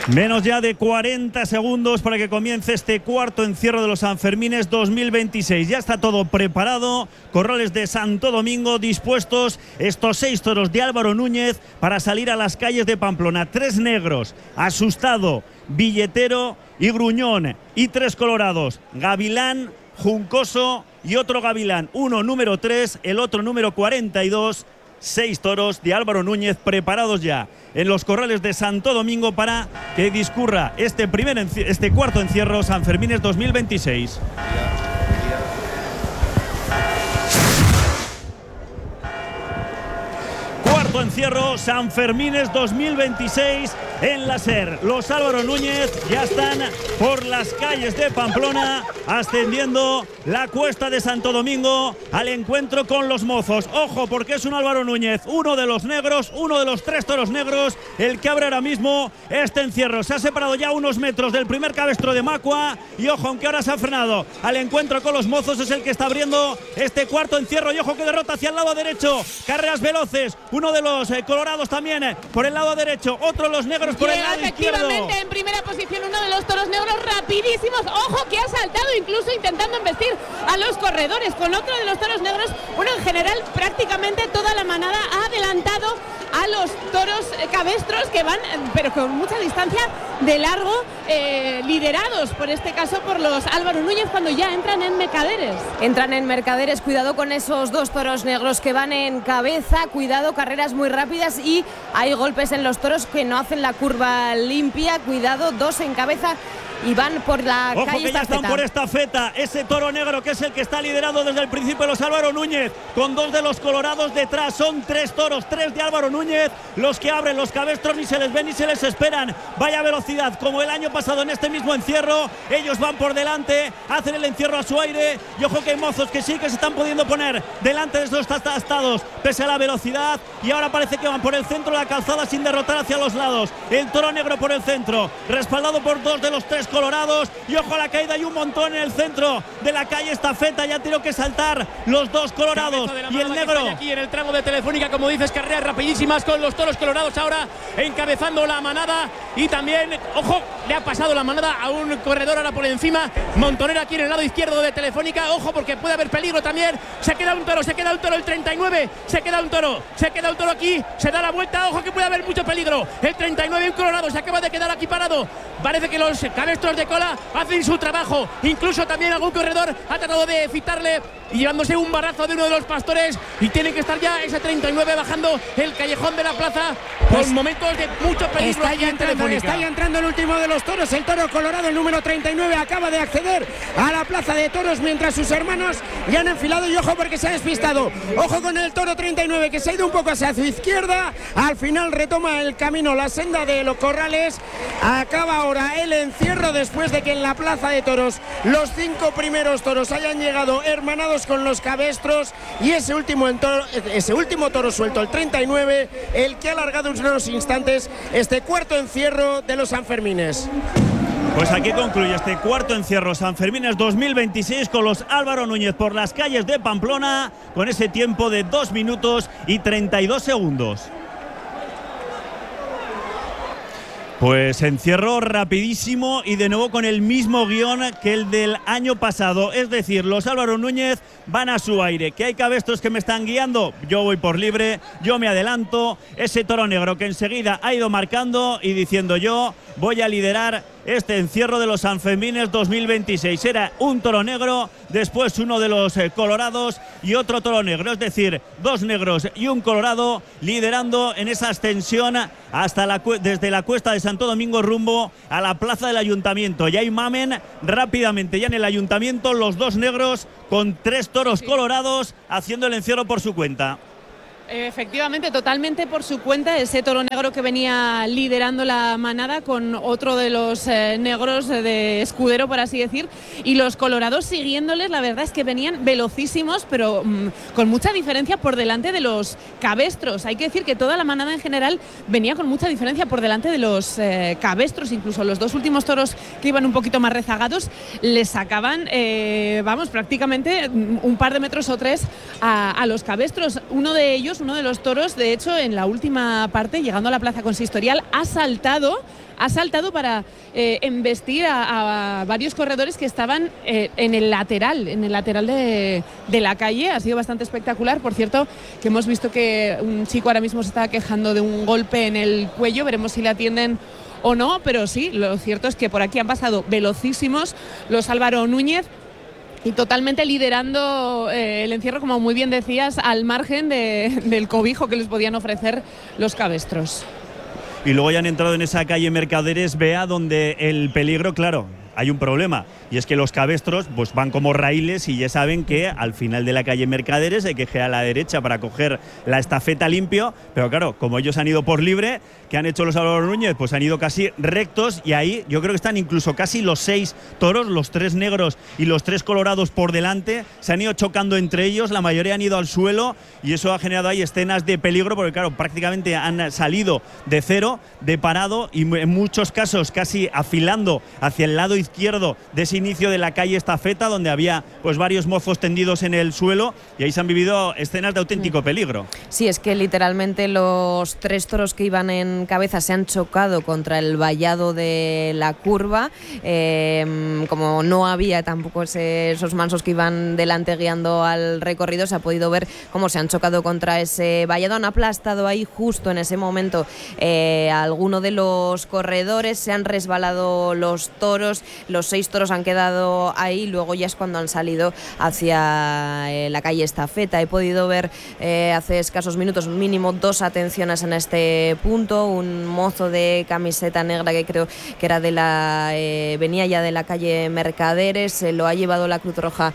Menos ya de 40 segundos para que comience este cuarto encierro de los Sanfermines 2026. Ya está todo preparado. Corrales de Santo Domingo dispuestos. Estos 6 toros de Álvaro Núñez para salir a las calles de Pamplona. 3 negros, Asustado, Billetero y Gruñón. Y 3 colorados, Gavilán, Juncoso y otro Gavilán. Uno número 3, el otro número 42. 6 toros de Álvaro Núñez preparados ya en los corrales de Santo Domingo para que discurra este cuarto encierro Sanfermines 2026. Cuarto encierro Sanfermines 2026 en la SER. Los Álvaro Núñez ya están por las calles de Pamplona ascendiendo la cuesta de Santo Domingo al encuentro con los mozos. Ojo, porque es un Álvaro Núñez, uno de los negros, uno de los 3 toros negros, el que abre ahora mismo este encierro. Se ha separado ya unos metros del primer cabestro de Macua y ojo, aunque ahora se ha frenado al encuentro con los mozos, es el que está abriendo este cuarto encierro. Y ojo que derrota hacia el lado derecho, carreras veloces, uno de los colorados también por el lado derecho, otro de los negros por el lado izquierdo. Efectivamente, en primera posición uno de los toros negros rapidísimos. Ojo que ha saltado incluso intentando embestir a los corredores con otro de los toros negros. Bueno, en general prácticamente toda la manada ha adelantado a los toros cabestros que van, pero con mucha distancia de largo, liderados por este caso por los Álvaro Núñez cuando ya entran en Mercaderes. Entran en Mercaderes, cuidado con esos 2 toros negros que van en cabeza, cuidado, carreras muy rápidas y hay golpes en los toros que no hacen la curva limpia, cuidado, 2 en cabeza y van por la Ojo calle que ya estafeta. están por estafeta. Ese toro negro que es el que está liderado desde el principio de los Álvaro Núñez, con 2 de los colorados detrás. Son 3 toros, 3 de Álvaro Núñez, los que abren los cabestros, ni se les ven ni se les esperan. Vaya velocidad, como el año pasado en este mismo encierro. Ellos van por delante, hacen el encierro a su aire. Y ojo que hay mozos que sí que se están pudiendo poner delante de esos tastados, pese a la velocidad. Y ahora parece que van por el centro de la calzada sin derrotar hacia los lados. El toro negro por el centro, respaldado por 2 de los 3 colorados. Y ojo a la caída, hay un montón en el centro de la calle estafeta. Ya tiene que saltar los 2 colorados y el negro. Aquí en el tramo de Telefónica, como dices, carreras rapidísimas con los toros colorados ahora encabezando la manada. Y también, ojo, le ha pasado la manada a un corredor ahora por encima. Montonera aquí en el lado izquierdo de Telefónica. Ojo, porque puede haber peligro también. Se queda un toro el 39. Se queda un toro aquí. Se da la vuelta. Ojo que puede haber mucho peligro. El 39, un colorado, se acaba de quedar aquí parado. Parece que los cabestros de cola hacen su trabajo. Incluso también algún corredor ha tratado de citarle y llevándose un barrazo de uno de los pastores. Y tiene que estar ya ese 39 bajando el callejón de la plaza con momentos de mucho peligro. Está ya entrando el último de los toros. El toro colorado, el número 39, acaba de acceder a la plaza de toros mientras sus hermanos ya han enfilado. Y ojo porque se ha despistado. Ojo con el toro 39 que se ha ido un poco hacia su izquierda. Al final retoma el camino, la senda de los corrales. Acaba ahora el encierro después de que en la plaza de toros los 5 primeros toros hayan llegado hermanados con los cabestros. Y ese último toro suelto, el 39, el que ha alargado unos instantes este cuarto encierro de los Sanfermines. Pues aquí concluye este cuarto encierro Sanfermines 2026 con los Álvaro Núñez por las calles de Pamplona con ese tiempo de 2 minutos y 32 segundos. Pues encierro rapidísimo y de nuevo con el mismo guión que el del año pasado. Es decir, los Álvaro Núñez van a su aire. ¿Que hay cabestros que me están guiando? Yo voy por libre, yo me adelanto. Ese toro negro que enseguida ha ido marcando y diciendo yo voy a liderar este encierro de los Sanfermines 2026. Era un toro negro, después uno de los colorados y otro toro negro. Es decir, 2 negros y un colorado liderando en esa ascensión hasta desde la cuesta de Santo Domingo rumbo a la plaza del Ayuntamiento. Y ahí mamen rápidamente ya en el Ayuntamiento los 2 negros con 3 toros colorados haciendo el encierro por su cuenta. Efectivamente, totalmente por su cuenta, ese toro negro que venía liderando la manada con otro de los negros de escudero, por así decir, y los colorados siguiéndoles. La verdad es que venían velocísimos, pero con mucha diferencia por delante de los cabestros. Hay que decir que toda la manada en general venía con mucha diferencia por delante de los cabestros. Incluso los 2 últimos toros que iban un poquito más rezagados les sacaban, prácticamente un par de metros o 3 a los cabestros. Uno de ellos, uno de los toros, de hecho, en la última parte, llegando a la plaza consistorial, ha saltado ha saltado para embestir a varios corredores que estaban en el lateral de la calle. Ha sido bastante espectacular. Por cierto, que hemos visto que un chico ahora mismo se está quejando de un golpe en el cuello. Veremos si le atienden o no, pero sí, lo cierto es que por aquí han pasado velocísimos los Álvaro Núñez y totalmente liderando el encierro, como muy bien decías, al margen del cobijo que les podían ofrecer los cabestros. Y luego ya han entrado en esa calle Mercaderes, Bea, donde el peligro, claro, hay un problema, y es que los cabestros pues van como raíles y ya saben que al final de la calle Mercaderes hay que girar a la derecha para coger la estafeta limpio, pero claro, como ellos han ido por libre, ¿qué han hecho los Álvaro Núñez? Pues han ido casi rectos, y ahí yo creo que están incluso casi los 6 toros, los 3 negros y los 3 colorados por delante, se han ido chocando entre ellos, la mayoría han ido al suelo, y eso ha generado ahí escenas de peligro, porque claro, prácticamente han salido de cero, de parado, y en muchos casos casi afilando hacia el lado izquierdo de ese inicio de la calle Estafeta, donde había pues varios mozos tendidos en el suelo, y ahí se han vivido escenas de auténtico peligro. Sí, es que literalmente los 3 toros que iban en cabeza se han chocado contra el vallado de la curva, como no había tampoco esos mansos que iban delante guiando al recorrido, se ha podido ver cómo se han chocado contra ese vallado, han aplastado ahí justo en ese momento a alguno de los corredores, se han resbalado los toros, los 6 toros han quedado ahí, luego ya es cuando han salido hacia la calle Estafeta. He podido ver hace escasos minutos mínimo 2 atenciones en este punto, un mozo de camiseta negra que creo que era venía ya de la calle Mercaderes, se lo ha llevado la Cruz Roja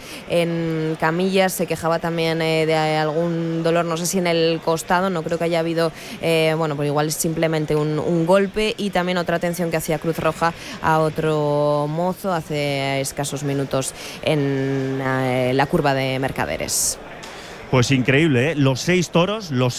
en camillas, se quejaba también de algún dolor, no sé si en el costado, no creo que haya habido, pues igual es simplemente un golpe, y también otra atención que hacía Cruz Roja a otro mozo hace escasos minutos en la curva de Mercaderes. Pues increíble, ¿eh? Los 6 toros, los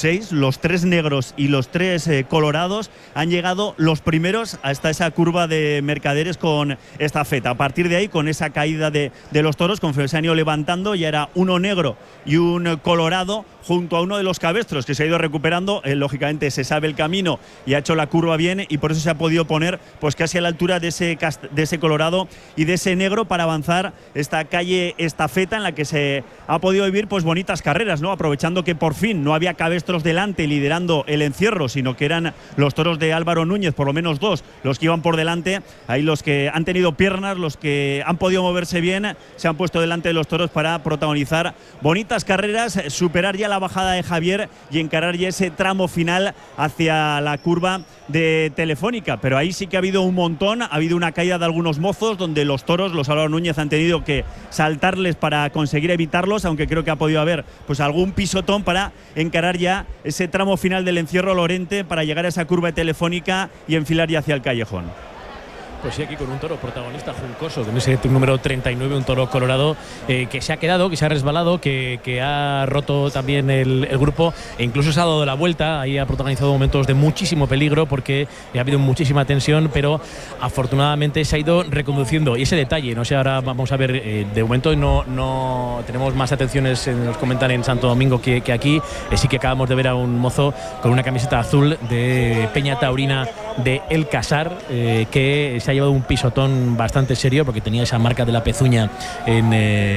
3 negros y los 3 colorados han llegado los primeros hasta esa curva de Mercaderes con estafeta. A partir de ahí, con esa caída de los toros, conforme se han ido levantando, ya era uno negro y un colorado junto a uno de los cabestros que se ha ido recuperando. Lógicamente se sabe el camino y ha hecho la curva bien, y por eso se ha podido poner pues casi a la altura de ese colorado y de ese negro para avanzar esta calle Estafeta, en la que se ha podido vivir pues bonitas carreras, ¿no? Aprovechando que por fin no había cabestros delante liderando el encierro, sino que eran los toros de Álvaro Núñez, por lo menos 2, los que iban por delante. Ahí los que han tenido piernas, los que han podido moverse bien, se han puesto delante de los toros para protagonizar bonitas carreras, superar ya la bajada de Javier y encarar ya ese tramo final hacia la curva de Telefónica. Pero ahí sí que ha habido un montón, ha habido una caída de algunos mozos donde los toros, los Álvaro Núñez, han tenido que saltarles para conseguir evitarlos, aunque creo que ha podido haber pues algún pisotón para encarar ya ese tramo final del encierro Lorente para llegar a esa curva de Telefónica y enfilar ya hacia el callejón. Pues sí, aquí con un toro protagonista, Juncoso, con ese número 39, un toro colorado que se ha quedado, que se ha resbalado, que ha roto también el grupo, e incluso se ha dado la vuelta. Ahí ha protagonizado momentos de muchísimo peligro porque ha habido muchísima tensión, pero afortunadamente se ha ido reconduciendo. Y ese detalle, no sé, ahora vamos a ver, de momento no tenemos más atenciones, nos comentan en Santo Domingo que aquí. Sí que acabamos de ver a un mozo con una camiseta azul de Peña Taurina de El Casar, que se ha llevado un pisotón bastante serio porque tenía esa marca de la pezuña en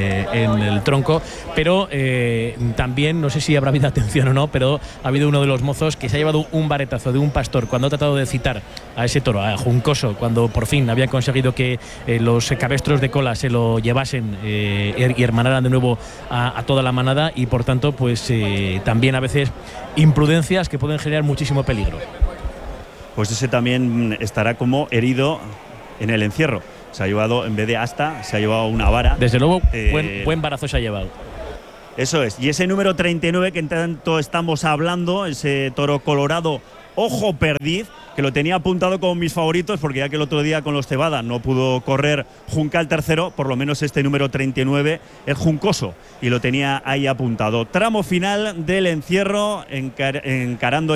el tronco, pero también, no sé si habrá habido atención o no, pero ha habido uno de los mozos que se ha llevado un varetazo de un pastor cuando ha tratado de citar a ese toro, a Juncoso, cuando por fin había conseguido que los cabestros de cola se lo llevasen y hermanaran de nuevo a toda la manada, y por tanto pues también a veces imprudencias que pueden generar muchísimo peligro. Pues ese también estará como herido en el encierro. Se ha llevado, en vez de asta, se ha llevado una vara. Desde luego, buen barazo se ha llevado. Eso es. Y ese número 39 que en tanto estamos hablando, ese toro colorado Ojo Perdiz, que lo tenía apuntado como mis favoritos, porque ya que el otro día con los Cebada no pudo correr Juncal tercero, por lo menos este número 39 es Juncoso, y lo tenía ahí apuntado. Tramo final del encierro, encarando ya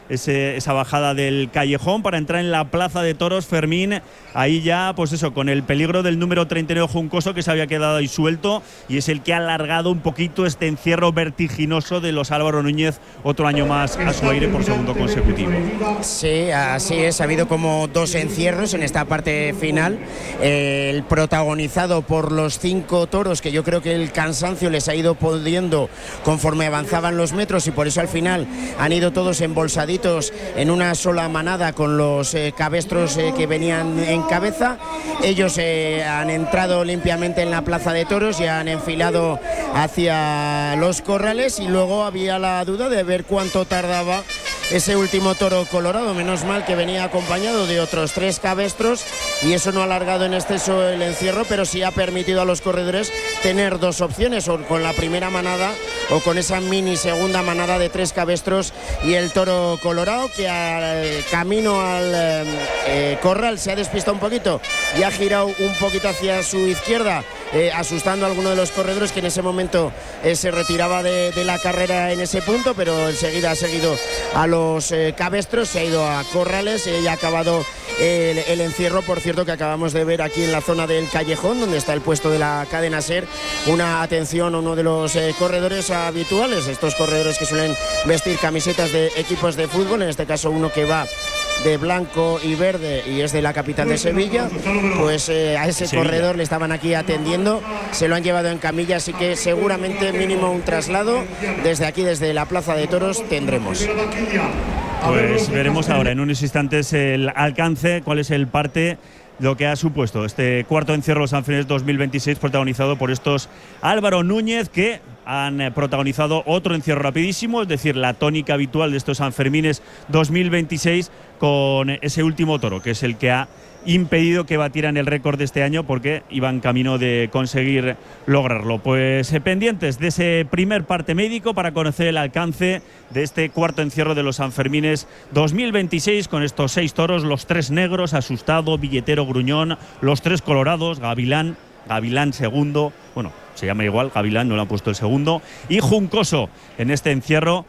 esa bajada del callejón para entrar en la plaza de toros, Fermín. Ahí ya, pues eso, con el peligro del número 39 Juncoso, que se había quedado ahí suelto, y es el que ha alargado un poquito este encierro vertiginoso de los Álvaro Núñez otro año más a su aire por segundo consecutivo. Sí, así es. Ha habido como 2 encierros en esta parte final. El protagonizado por los 5 toros, que yo creo que el cansancio les ha ido pudiendo conforme avanzaban los metros, y por eso al final han ido todos embolsaditos en una sola manada con los cabestros que venían en cabeza. Ellos han entrado limpiamente en la plaza de toros y han enfilado hacia los corrales, y luego había la duda de ver cuánto tardaba ese último toro colorado. Menos mal que venía acompañado de otros 3 cabestros, y eso no ha alargado en exceso el encierro, pero sí ha permitido a los corredores tener 2 opciones, o con la primera manada o con esa mini segunda manada de 3 cabestros y el toro colorado, que al camino al corral se ha despistado un poquito y ha girado un poquito hacia su izquierda, asustando a alguno de los corredores, que en ese momento se retiraba de la carrera en ese punto, pero enseguida ha seguido a los cabestros, se ha ido a corrales y ha acabado el encierro. Por cierto, que acabamos de ver aquí en la zona del callejón, donde está el puesto de la cadena SER, una atención a uno de los corredores habituales, estos corredores que suelen vestir camisetas de equipos de fútbol, en este caso uno que va de blanco y verde y es de la capital de Sevilla, pues a ese corredor le estaban aquí atendiendo, se lo han llevado en camilla, así que seguramente mínimo un traslado desde aquí, desde la plaza de toros, tendremos. Pues veremos ahora en unos instantes el alcance, cuál es el parte, lo que ha supuesto este cuarto encierro de los Sanfermines 2026, protagonizado por estos Álvaro Núñez, que han protagonizado otro encierro rapidísimo, es decir, la tónica habitual de estos Sanfermines 2026, con ese último toro, que es el que ha impedido que batieran el récord de este año, porque iban camino de conseguir lograrlo. Pues pendientes de ese primer parte médico para conocer el alcance de este cuarto encierro de los Sanfermines 2026, con estos 6 toros, los 3 negros, Asustado, Billetero, Gruñón, los 3 colorados, Gavilán segundo, bueno, se llama igual, Gavilán, no le han puesto el segundo, y Juncoso en este encierro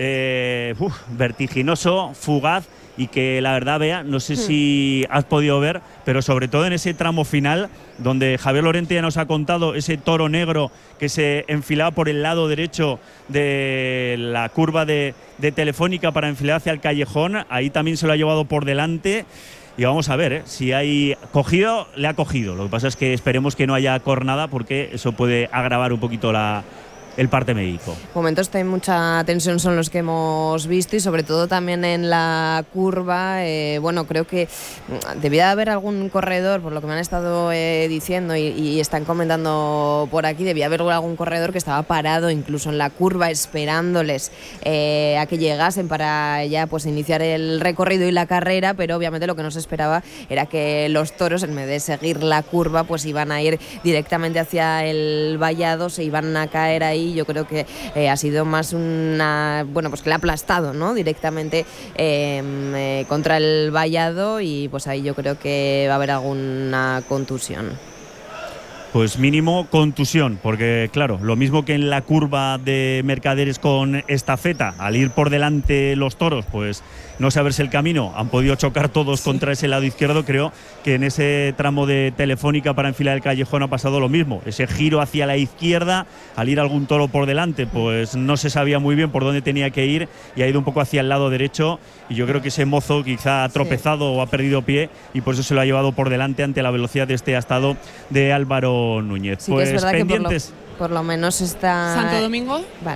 vertiginoso, fugaz, y que la verdad, Bea, no sé si has podido ver, pero sobre todo en ese tramo final, donde Javier Lorente ya nos ha contado ese toro negro que se enfilaba por el lado derecho de la curva de Telefónica para enfilar hacia el callejón. Ahí también se lo ha llevado por delante. Y vamos a ver, si hay cogido, le ha cogido. Lo que pasa es que esperemos que no haya cornada, porque eso puede agravar un poquito el parte médico. Momentos de mucha tensión son los que hemos visto, y sobre todo también en la curva. Bueno, creo que debía haber algún corredor, por lo que me han estado diciendo y están comentando por aquí, debía haber algún corredor que estaba parado incluso en la curva esperándoles a que llegasen para ya pues iniciar el recorrido y la carrera, pero obviamente lo que no se esperaba era que los toros, en vez de seguir la curva, pues iban a ir directamente hacia el vallado, se iban a caer ahí. Yo creo que ha sido más una... Bueno, pues que le ha aplastado, ¿no?, directamente contra el vallado, y pues ahí yo creo que va a haber alguna contusión. Pues mínimo contusión, porque claro, lo mismo que en la curva de Mercaderes con Estafeta, al ir por delante los toros, pues no saberse el camino, han podido chocar todos contra ese lado izquierdo. Creo que en ese tramo de Telefónica para enfilar el callejón ha pasado lo mismo, ese giro hacia la izquierda, al ir algún toro por delante, pues no se sabía muy bien por dónde tenía que ir y ha ido un poco hacia el lado derecho, y yo creo que ese mozo quizá ha tropezado o ha perdido pie, y por eso se lo ha llevado por delante ante la velocidad de este astado de Álvaro Núñez. Sí, pues que es verdad pendientes. que por lo menos está... ¿Santo Domingo? Vale.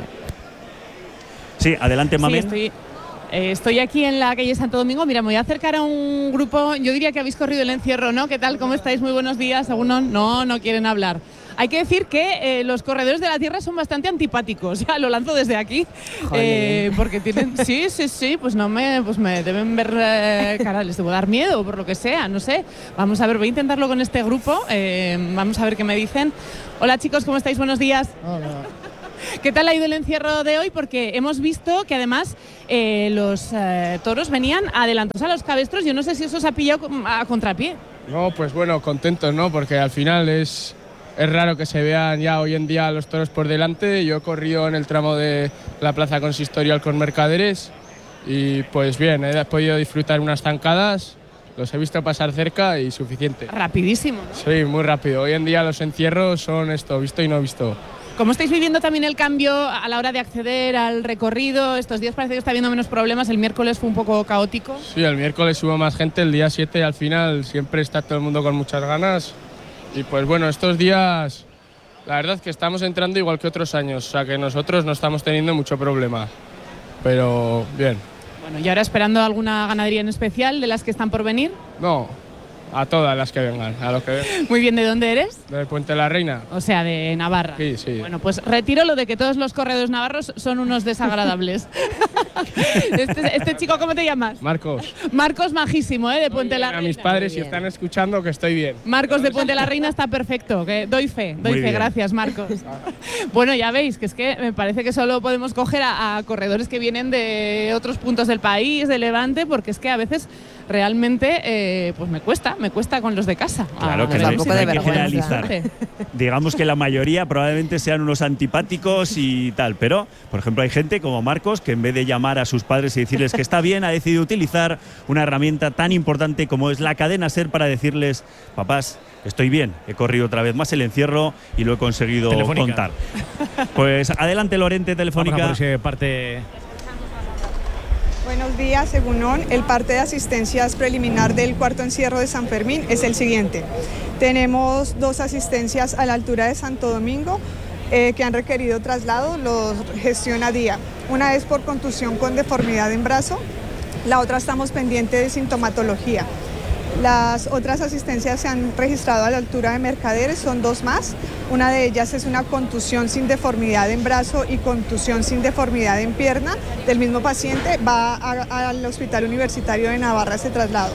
Sí, adelante, Mamen. Sí, estoy aquí en la calle Santo Domingo. Mira, me voy a acercar a un grupo. Yo diría que habéis corrido el encierro, ¿no? ¿Qué tal? ¿Cómo estáis? Muy buenos días. ¿Alguno? No quieren hablar. Hay que decir que los corredores de la tierra son bastante antipáticos. Ya lo lanzo desde aquí. Porque tienen... Sí, pues me deben ver cara, les debo dar miedo por lo que sea, no sé. Vamos a ver, voy a intentarlo con este grupo. Vamos a ver qué me dicen. Hola, chicos, ¿cómo estáis? Buenos días. Hola. ¿Qué tal ha ido el encierro de hoy? Porque hemos visto que además los toros venían adelantados a los cabestros. Yo no sé si eso se ha pillado a contrapié. No, pues bueno, contentos, ¿no? Porque al final es raro que se vean ya hoy en día los toros por delante. Yo he corrido en el tramo de la plaza consistorial con Mercaderes y pues bien, he podido disfrutar unas zancadas, los he visto pasar cerca y suficiente. Rapidísimo, ¿no? Sí, muy rápido. Hoy en día los encierros son esto, visto y no visto. ¿Cómo estáis viviendo también el cambio a la hora de acceder al recorrido? Estos días parece que está habiendo menos problemas, el miércoles fue un poco caótico. Sí, el miércoles hubo más gente, el día 7 al final siempre está todo el mundo con muchas ganas. Y pues bueno, estos días la verdad es que estamos entrando igual que otros años, o sea que nosotros no estamos teniendo mucho problema, pero bien. Bueno, ¿y ahora esperando alguna ganadería en especial de las que están por venir? No, a todas las que vengan, a los que vengan. Muy bien, ¿de dónde eres? ¿Del Puente de la Reina? O sea, de Navarra. Sí, sí. Bueno, pues retiro lo de que todos los corredores navarros son unos desagradables. Este chico, ¿cómo te llamas? Marcos. Marcos, majísimo, de Puente de la Reina. A mis padres, si están escuchando, que estoy bien. Marcos de Puente de la Reina está perfecto, que doy fe, gracias Marcos. Bueno, ya veis, que es que me parece que solo podemos coger a corredores que vienen de otros puntos del país, de Levante, porque es que a veces realmente pues me cuesta con los de casa. Claro que no hay que generalizar. Digamos que la mayoría probablemente sean unos antipáticos y tal, pero por ejemplo hay gente como Marcos que en vez de llamar a sus padres y decirles que está bien, ha decidido utilizar una herramienta tan importante como es la cadena SER para decirles: papás, estoy bien, he corrido otra vez más el encierro y lo he conseguido contar. Pues adelante, Lorente, Telefónica. Vamos a por esa parte. Buenos días, según ON, el parte de asistencias preliminar del cuarto encierro de San Fermín es el siguiente. Tenemos 2 asistencias a la altura de Santo Domingo que han requerido traslado, los gestiona DIA. Una es por contusión con deformidad en brazo, la otra estamos pendientes de sintomatología. Las otras asistencias se han registrado a la altura de Mercaderes, son 2 más. Una de ellas es una contusión sin deformidad en brazo y contusión sin deformidad en pierna del mismo paciente. Va al Hospital Universitario de Navarra ese traslado.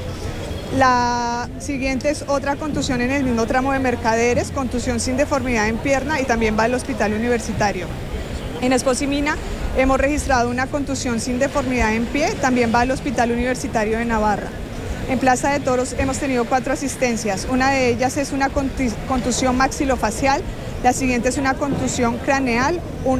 La siguiente es otra contusión en el mismo tramo de Mercaderes, contusión sin deformidad en pierna y también va al Hospital Universitario. En Esposimina hemos registrado una contusión sin deformidad en pie, también va al Hospital Universitario de Navarra. En Plaza de Toros hemos tenido 4 asistencias, una de ellas es una contusión maxilofacial, la siguiente es una contusión craneal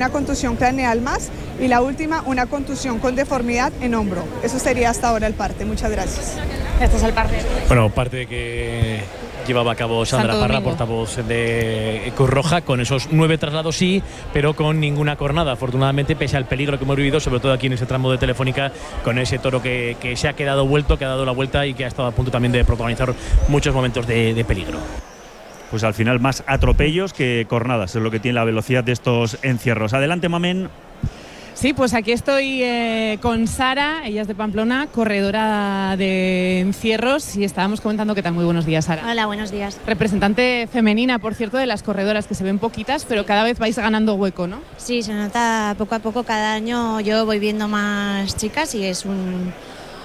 más y la última una contusión con deformidad en hombro. Eso sería hasta ahora el parte, muchas gracias. Este es el parte. Bueno, parte que llevaba a cabo Sandra Parra, portavoz de Cruz Roja, con esos 9 traslados sí, pero con ninguna cornada, afortunadamente, pese al peligro que hemos vivido, sobre todo aquí en ese tramo de Telefónica, con ese toro que se ha quedado vuelto, que ha dado la vuelta y que ha estado a punto también de protagonizar muchos momentos de peligro. Pues al final más atropellos que cornadas, es lo que tiene la velocidad de estos encierros. Adelante, Mamen. Sí, pues aquí estoy con Sara, ella es de Pamplona, corredora de encierros, y estábamos comentando qué tal. Muy buenos días, Sara. Hola, buenos días. Representante femenina, por cierto, de las corredoras, que se ven poquitas, pero cada vez vais ganando hueco, ¿no? Sí, se nota poco a poco, cada año yo voy viendo más chicas y es un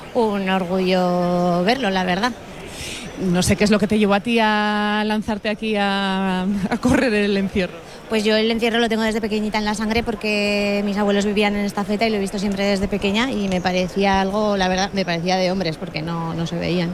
orgullo verlo, la verdad. No sé qué es lo que te llevó a ti a lanzarte aquí a correr el encierro. Pues yo el encierro lo tengo desde pequeñita en la sangre porque mis abuelos vivían en estafeta y lo he visto siempre desde pequeña y me parecía algo, la verdad, me parecía de hombres porque no se veían.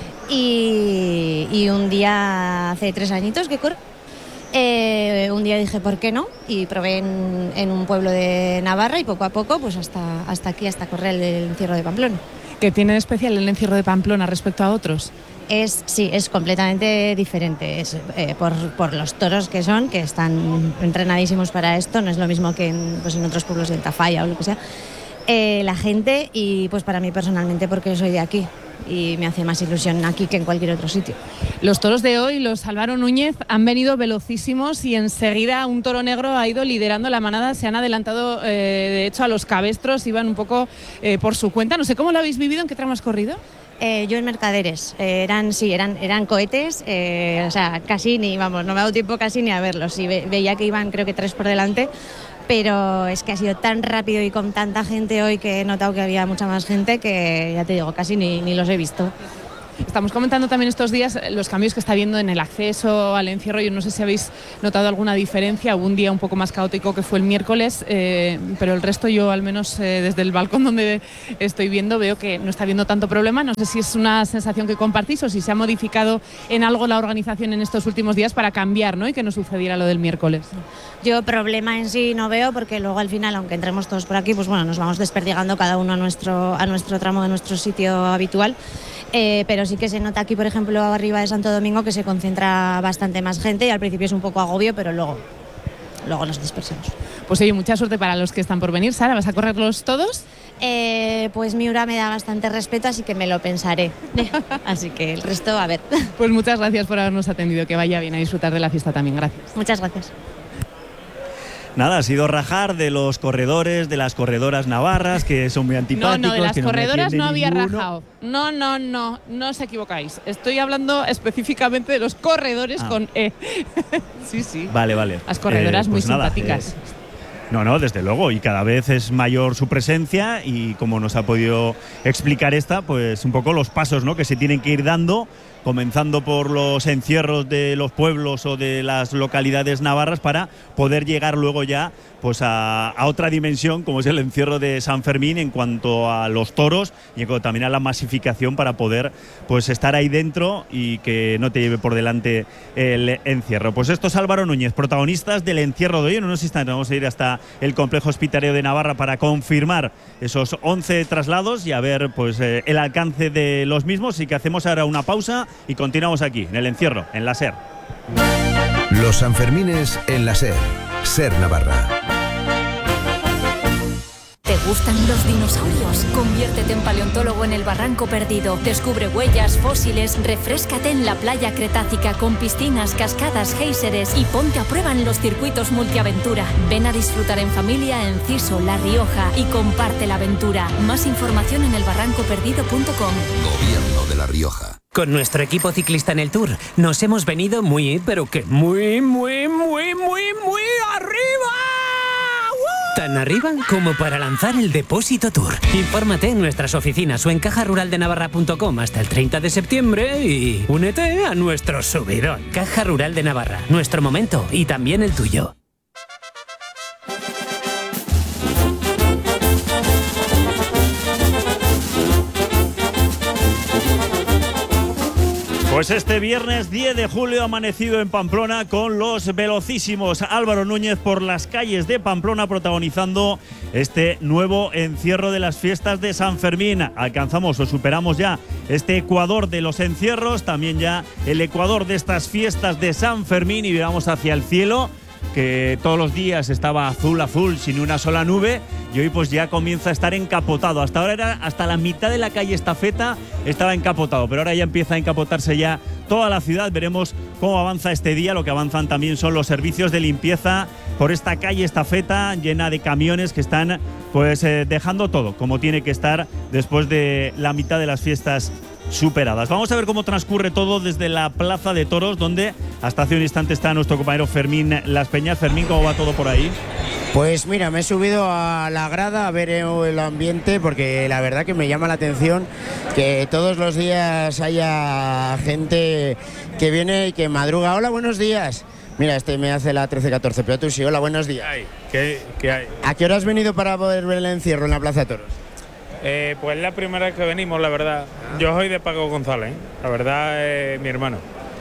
Y un día, hace 3 añitos que corro, un día dije, ¿por qué no? Y probé en un pueblo de Navarra y poco a poco, pues hasta aquí, hasta correr el encierro de Pamplona. ¿Qué tiene de especial el encierro de Pamplona respecto a otros? Sí, es completamente diferente, es, por los toros que están entrenadísimos para esto, no es lo mismo que en otros pueblos de Tafalla o lo que sea. La gente y pues para mí personalmente porque soy de aquí y me hace más ilusión aquí que en cualquier otro sitio. Los toros de hoy, los Álvaro Núñez, han venido velocísimos y enseguida un toro negro ha ido liderando la manada, se han adelantado de hecho a los cabestros, iban un poco por su cuenta. No sé cómo lo habéis vivido, ¿en qué tramo has corrido? Yo en Mercaderes, eran cohetes, o sea, casi no me ha dado tiempo casi ni a verlos, sí, veía que iban creo que 3 por delante, pero es que ha sido tan rápido y con tanta gente hoy que he notado que había mucha más gente que ya te digo, casi ni los he visto. Estamos comentando también estos días los cambios que está habiendo en el acceso al encierro. Yo no sé si habéis notado alguna diferencia. Hubo un día un poco más caótico que fue el miércoles, pero el resto yo, al menos desde el balcón donde estoy viendo, veo que no está habiendo tanto problema. No sé si es una sensación que compartís o si se ha modificado en algo la organización en estos últimos días para cambiar, ¿no? Y que no sucediera lo del miércoles. Yo problema en sí no veo, porque luego al final, aunque entremos todos por aquí, pues bueno, nos vamos desperdigando cada uno a nuestro tramo de nuestro sitio habitual. Pero sí que se nota aquí, por ejemplo, arriba de Santo Domingo, que se concentra bastante más gente y al principio es un poco agobio, pero luego nos dispersamos. Pues oye, mucha suerte para los que están por venir. Sara, ¿vas a correrlos todos? Pues Miura me da bastante respeto, así que me lo pensaré. Así que el resto, a ver. Pues muchas gracias por habernos atendido. Que vaya bien a disfrutar de la fiesta también. Gracias. Muchas gracias. Nada, ha sido rajar de los corredores, de las corredoras navarras, que son muy antipáticos. No, de las que corredoras no había ninguno. rajado. No os equivocáis. Estoy hablando específicamente de los corredores con E. Sí. Vale. Las corredoras muy pues nada, simpáticas. No, desde luego, y cada vez es mayor su presencia y como nos ha podido explicar pues un poco los pasos, ¿no?, que se tienen que ir dando, comenzando por los encierros de los pueblos o de las localidades navarras para poder llegar luego ya pues a otra dimensión, como es el encierro de San Fermín en cuanto a los toros y en cuanto también a la masificación para poder pues estar ahí dentro y que no te lleve por delante el encierro. Pues esto es Álvaro Núñez, protagonistas del encierro de hoy. En unos instantes vamos a ir hasta el complejo hospitalario de Navarra para confirmar esos 11 traslados y a ver pues el alcance de los mismos. Así que hacemos ahora una pausa y continuamos aquí en el encierro, en la SER. Los Sanfermines en la SER. SER Navarra. ¿Te gustan los dinosaurios? Conviértete en paleontólogo en el Barranco Perdido. Descubre huellas, fósiles, refréscate en la playa cretácica con piscinas, cascadas, géiseres y ponte a prueba en los circuitos multiaventura. Ven a disfrutar en familia en Ciso, La Rioja y comparte la aventura. Más información en elbarrancoperdido.com. Gobierno de La Rioja. Con nuestro equipo ciclista en el Tour nos hemos venido muy, pero que muy arriba. Tan arriba como para lanzar el Depósito Tour. Infórmate en nuestras oficinas o en cajaruraldenavarra.com hasta el 30 de septiembre y únete a nuestro subidón. Caja Rural de Navarra, nuestro momento y también el tuyo. Pues este viernes 10 de julio ha amanecido en Pamplona con los velocísimos Álvaro Núñez por las calles de Pamplona protagonizando este nuevo encierro de las fiestas de San Fermín. Alcanzamos o superamos ya este ecuador de los encierros, también ya el ecuador de estas fiestas de San Fermín y miramos hacia el cielo, que todos los días estaba azul, sin una sola nube, y hoy pues ya comienza a estar encapotado. Hasta ahora era hasta la mitad de la calle Estafeta estaba encapotado, pero ahora ya empieza a encapotarse ya toda la ciudad. Veremos cómo avanza este día. Lo que avanzan también son los servicios de limpieza por esta calle Estafeta llena de camiones que están pues dejando todo como tiene que estar después de la mitad de las fiestas superadas. Vamos a ver cómo transcurre todo desde la Plaza de Toros, donde hasta hace un instante está nuestro compañero Fermín Las Peñas. Fermín, ¿cómo va todo por ahí? Pues mira, me he subido a la grada a ver el ambiente porque la verdad que me llama la atención que todos los días haya gente que viene y que madruga. Hola, buenos días. Mira, este me hace la 13-14, pero tú sí. Hola, buenos días. ¿Qué hay? ¿A qué hora has venido para poder ver el encierro en la Plaza de Toros? Pues la primera vez que venimos, la verdad. Yo soy de Paco González, la verdad es mi hermano.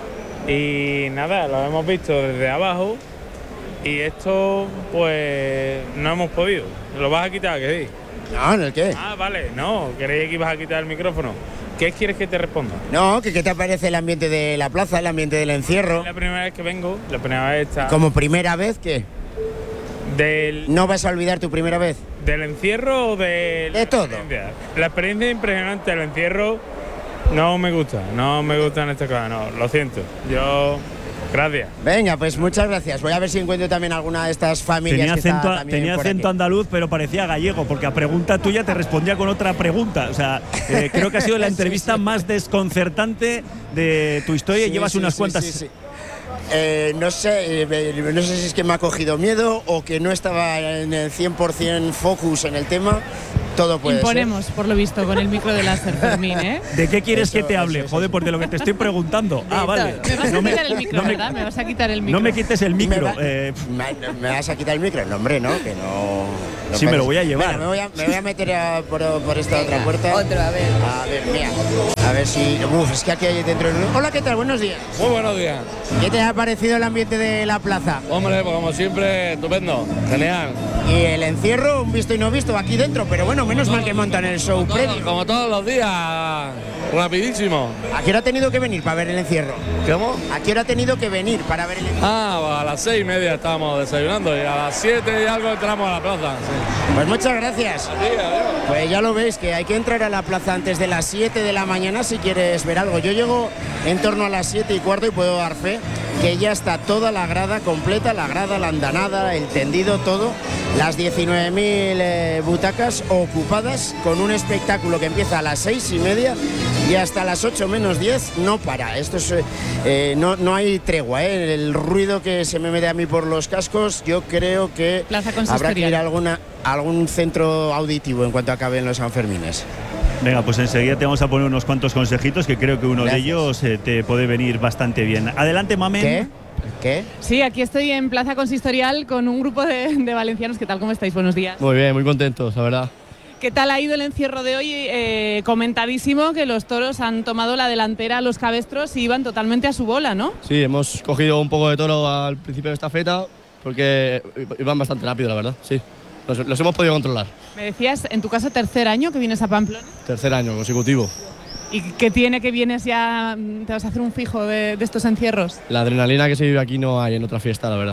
Y nada, lo hemos visto desde abajo y esto pues no hemos podido. ¿Lo vas a quitar, qué sí? No, ¿en el qué? Ah, vale, no, creí que ibas a quitar el micrófono. ¿Qué quieres que te responda? No, que qué te parece el ambiente de la plaza, el ambiente del encierro. Es la primera vez que vengo, la primera vez está... ¿Como primera vez qué? ¿No vas a olvidar tu primera vez? ¿Del encierro o de todo? La experiencia es impresionante, el encierro no me gusta en este caso, no, lo siento. Gracias. Venga, pues muchas gracias. Voy a ver si encuentro también alguna de estas familias tenía acento andaluz, pero parecía gallego, porque a pregunta tuya te respondía con otra pregunta. O sea, creo que ha sido la entrevista más desconcertante de tu historia y llevas unas cuantas... Sí. No sé si es que me ha cogido miedo o que no estaba en el 100% focus en el tema. todo puede Imponemos, ser. por lo visto, con el micro de láser, Fermín, ¿eh? ¿De qué quieres que te hable? eso. Joder, pues de lo que te estoy preguntando. Ah, vale. Me vas a quitar el micro, ¿verdad? Me vas a quitar el micro. No me quites el micro. ¿Me vas a quitar el micro? No, hombre, no, que no. Sí, me lo voy a llevar. Bueno, me voy a meter por esta otra puerta. Otro, a ver. A ver, mira. A ver si. Uf, es que aquí hay dentro. Hola, ¿qué tal? Buenos días. Muy buenos días. ¿Qué te ha parecido el ambiente de la plaza? Hombre, pues como siempre, estupendo. Genial. Y el encierro, un visto y no visto aquí dentro, pero bueno, menos mal que montan el show previo. Como todos los días, rapidísimo. ¿A qué hora ha tenido que venir para ver el encierro? ¿Cómo? ¿A qué hora ha tenido que venir para ver el encierro? A las 6:30 estábamos desayunando y a las 7 y algo entramos a la plaza. Sí. Pues muchas gracias. Pues ya lo veis, que hay que entrar a la plaza antes de las 7 de la mañana si quieres ver algo. Yo llego en torno a las 7:15 y puedo dar fe que ya está toda la grada completa, la grada, la andanada, el tendido, todo. Las 19.000 butacas ocupadas con un espectáculo que empieza a las 6:30 y hasta las 8 menos 10 no para. Esto es, no hay tregua, ¿eh? El ruido que se me mete a mí por los cascos, yo creo que habrá que ir a algún centro auditivo en cuanto acaben los Sanfermines. Venga, pues enseguida te vamos a poner unos cuantos consejitos que creo que uno Gracias. de ellos te puede venir bastante bien. Adelante, Mamen. ¿Qué? Sí, aquí estoy en Plaza Consistorial con un grupo de valencianos. ¿Qué tal? ¿Cómo estáis? Buenos días. Muy bien, muy contentos, la verdad. ¿Qué tal ha ido el encierro de hoy? Comentadísimo que los toros han tomado la delantera a los cabestros y iban totalmente a su bola, ¿no? Sí, hemos cogido un poco de toro al principio de esta feta porque iban bastante rápido, la verdad, sí. Los hemos podido controlar. Me decías, en tu caso, tercer año que vienes a Pamplona. Tercer año consecutivo. ¿Y qué tiene que vienes ya, te vas a hacer un fijo de estos encierros? La adrenalina que se vive aquí no hay en otra fiesta, la verdad.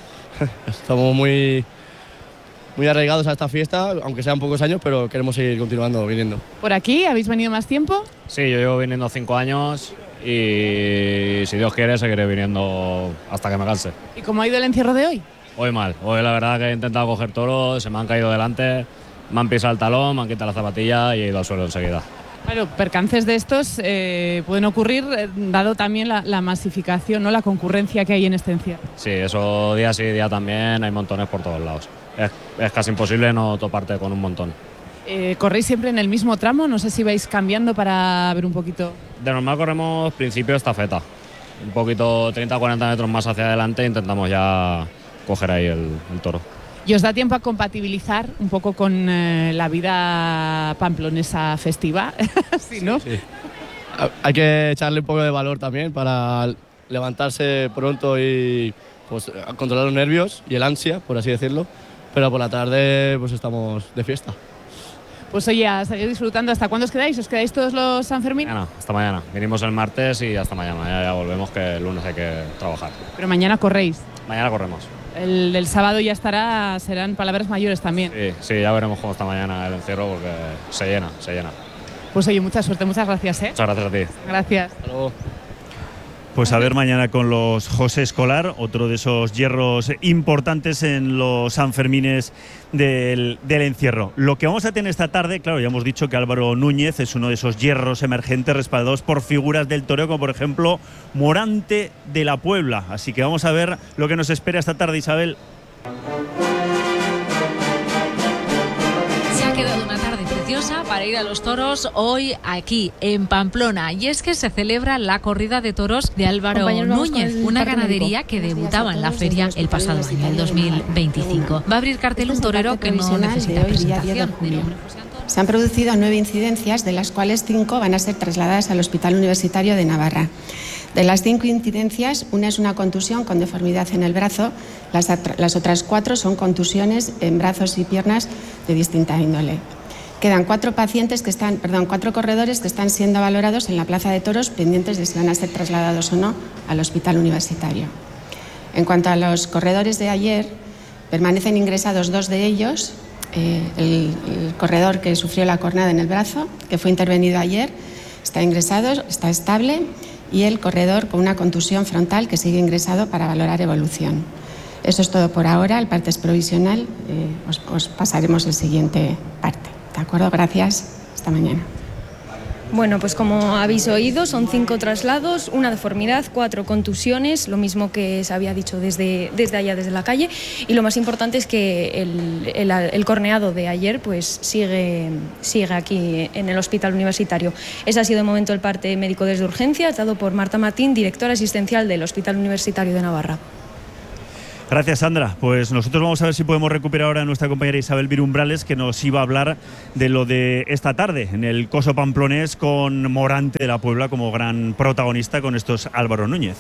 Estamos muy arraigados a esta fiesta, aunque sean pocos años, pero queremos seguir continuando viniendo. ¿Por aquí? ¿Habéis venido más tiempo? Sí, yo llevo viniendo 5 años y si Dios quiere seguiré viniendo hasta que me canse. ¿Y cómo ha ido el encierro de hoy? Hoy mal, hoy la verdad que he intentado coger toros, se me han caído delante, me han pisado el talón, me han quitado la zapatilla y he ido al suelo enseguida. Claro, percances de estos pueden ocurrir dado también la masificación, ¿no? La concurrencia que hay en este encierro. Sí, eso día sí, día también, hay montones por todos lados. Es casi imposible no toparte con un montón. ¿Corréis siempre en el mismo tramo? No sé si vais cambiando para ver un poquito. De normal corremos principio estafeta, un poquito 30 o 40 metros más hacia adelante e intentamos ya coger ahí el toro. ¿Y os da tiempo a compatibilizar un poco con la vida pamplonesa festiva? ¿Sí, no? Sí. Hay que echarle un poco de valor también para levantarse pronto y pues, controlar los nervios y el ansia, por así decirlo. Pero por la tarde pues estamos de fiesta. Pues oye, a seguir disfrutando. ¿Hasta cuándo os quedáis? ¿Os quedáis todos los Sanfermín? Hasta mañana. Vinimos el martes y hasta mañana. Ya volvemos, que el lunes hay que trabajar. Pero mañana corréis. Mañana corremos. El del sábado ya serán palabras mayores también. Sí, ya veremos cómo está mañana el encierro porque se llena. Pues oye, mucha suerte, muchas gracias. Muchas gracias a ti. Gracias. Hasta luego. Pues a ver mañana con los José Escolar, otro de esos hierros importantes en los Sanfermines del encierro. Lo que vamos a tener esta tarde, claro, ya hemos dicho que Álvaro Núñez es uno de esos hierros emergentes respaldados por figuras del toreo, como por ejemplo Morante de la Puebla. Así que vamos a ver lo que nos espera esta tarde, Isabel. Se ha quedado una tarde preciosa para ir a los toros hoy aquí en Pamplona, y es que se celebra la corrida de toros de Álvaro Núñez, una ganadería que debutaba en la feria el pasado año, el 2025. Va a abrir cartel un torero que no necesita presentación. Se han producido 9 incidencias, de las cuales 5 van a ser trasladadas al Hospital Universitario de Navarra. De las 5 incidencias, una es una contusión con deformidad en el brazo, las otras 4 son contusiones en brazos y piernas de distinta índole. Quedan 4 corredores que están siendo valorados en la Plaza de Toros, pendientes de si van a ser trasladados o no al Hospital Universitario. En cuanto a los corredores de ayer, permanecen ingresados 2 de ellos, el corredor que sufrió la cornada en el brazo, que fue intervenido ayer, está ingresado, está estable, y el corredor con una contusión frontal que sigue ingresado para valorar evolución. Eso es todo por ahora, el parte es provisional, os pasaremos el siguiente parte. ¿De acuerdo? Gracias. Hasta mañana. Bueno, pues como habéis oído, son 5 traslados, una deformidad, 4 contusiones, lo mismo que se había dicho desde allá, desde la calle. Y lo más importante es que el corneado de ayer pues sigue aquí en el hospital universitario. Ese ha sido de momento el parte médico desde urgencias, dado por Marta Martín, directora asistencial del Hospital Universitario de Navarra. Gracias, Sandra. Pues nosotros vamos a ver si podemos recuperar ahora a nuestra compañera Isabel Virumbrales, que nos iba a hablar de lo de esta tarde en el Coso Pamplonés, con Morante de la Puebla como gran protagonista con estos Álvaro Núñez.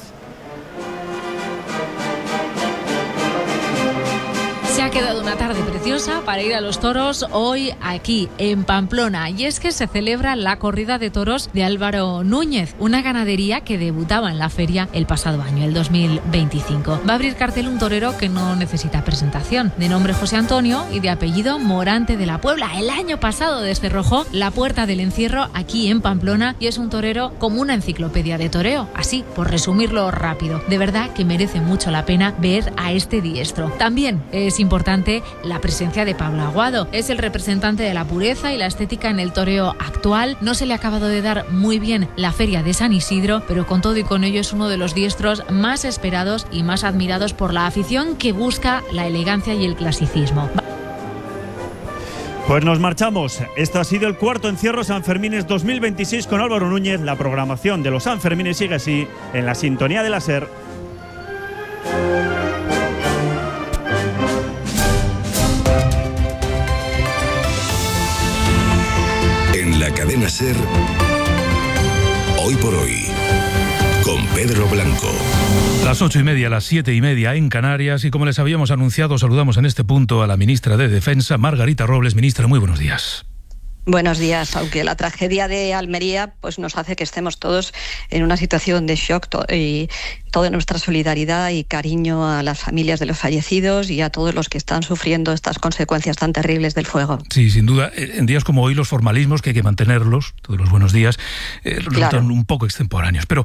Se ha quedado una tarde preciosa para ir a los toros hoy aquí en Pamplona, y es que se celebra la corrida de toros de Álvaro Núñez, una ganadería que debutaba en la feria el pasado año, el 2025. Va a abrir cartel un torero que no necesita presentación, de nombre José Antonio y de apellido Morante de la Puebla. El año pasado descerrojó la Puerta del Encierro aquí en Pamplona y es un torero como una enciclopedia de toreo, así por resumirlo rápido. De verdad que merece mucho la pena ver a este diestro. También es importante la presencia de Pablo Aguado. Es el representante de la pureza y la estética en el toreo actual. No se le ha acabado de dar muy bien la feria de San Isidro, pero con todo y con ello es uno de los diestros más esperados y más admirados por la afición, que busca la elegancia y el clasicismo. Pues nos marchamos. Esto ha sido el cuarto encierro Sanfermines 2026 con Álvaro Núñez. La programación de los Sanfermines sigue así en la sintonía de la SER. En la cadena SER, Hoy por Hoy, con Pedro Blanco. Las 8:30, las 7:30 en Canarias, y como les habíamos anunciado, saludamos en este punto a la ministra de Defensa, Margarita Robles. Ministra, muy buenos días. Buenos días. Aunque la tragedia de Almería pues nos hace que estemos todos en una situación de shock y toda nuestra solidaridad y cariño a las familias de los fallecidos y a todos los que están sufriendo estas consecuencias tan terribles del fuego. Sí, sin duda. En días como hoy los formalismos, que hay que mantenerlos, todos los buenos días, resultan un poco extemporáneos. Pero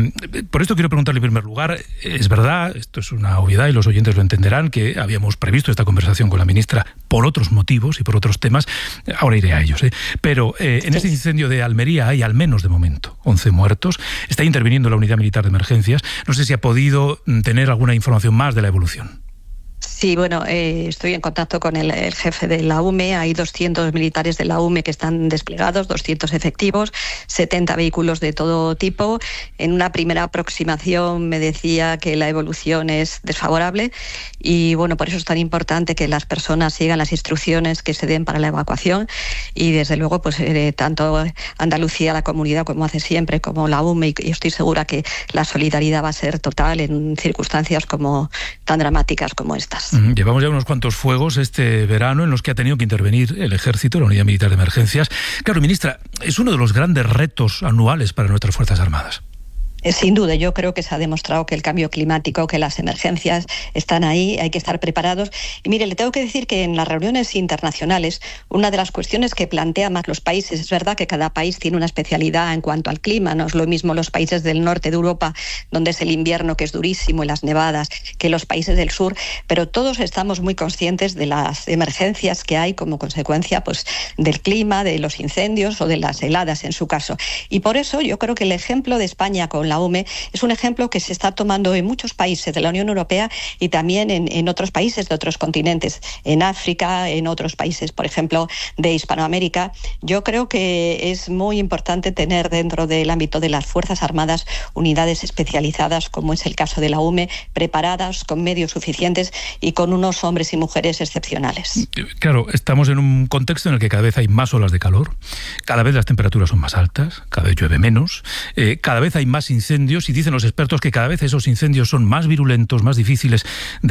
por esto quiero preguntarle en primer lugar, es verdad, esto es una obviedad y los oyentes lo entenderán, que habíamos previsto esta conversación con la ministra por otros motivos y por otros temas. Ahora iré a ellos. Pero en este incendio de Almería hay al menos de momento 11 muertos. Está interviniendo la Unidad Militar de Emergencias. No sé si ha podido tener alguna información más de la evolución. Sí, bueno, estoy en contacto con el jefe de la UME. Hay 200 militares de la UME que están desplegados, 200 efectivos, 70 vehículos de todo tipo. En una primera aproximación me decía que la evolución es desfavorable y, bueno, por eso es tan importante que las personas sigan las instrucciones que se den para la evacuación y, desde luego, pues tanto Andalucía, la comunidad, como hace siempre, como la UME, y estoy segura que la solidaridad va a ser total en circunstancias como tan dramáticas como esta. Llevamos ya unos cuantos fuegos este verano en los que ha tenido que intervenir el Ejército, la Unidad Militar de Emergencias. Claro, ministra, es uno de los grandes retos anuales para nuestras Fuerzas Armadas. Sin duda, yo creo que se ha demostrado que el cambio climático, que las emergencias están ahí, hay que estar preparados. Y mire, le tengo que decir que en las reuniones internacionales, una de las cuestiones que plantean más los países, es verdad que cada país tiene una especialidad en cuanto al clima, no es lo mismo los países del norte de Europa, donde es el invierno que es durísimo y las nevadas, que los países del sur, pero todos estamos muy conscientes de las emergencias que hay como consecuencia pues del clima, de los incendios o de las heladas en su caso. Y por eso yo creo que el ejemplo de España con la UME es un ejemplo que se está tomando en muchos países de la Unión Europea y también en otros países de otros continentes, en África, en otros países, por ejemplo, de Hispanoamérica. Yo creo que es muy importante tener dentro del ámbito de las Fuerzas Armadas unidades especializadas, como es el caso de la UME, preparadas, con medios suficientes y con unos hombres y mujeres excepcionales. Claro, estamos en un contexto en el que cada vez hay más olas de calor, cada vez las temperaturas son más altas, cada vez llueve menos, cada vez hay más incendios, y dicen los expertos que cada vez esos incendios son más virulentos, más difíciles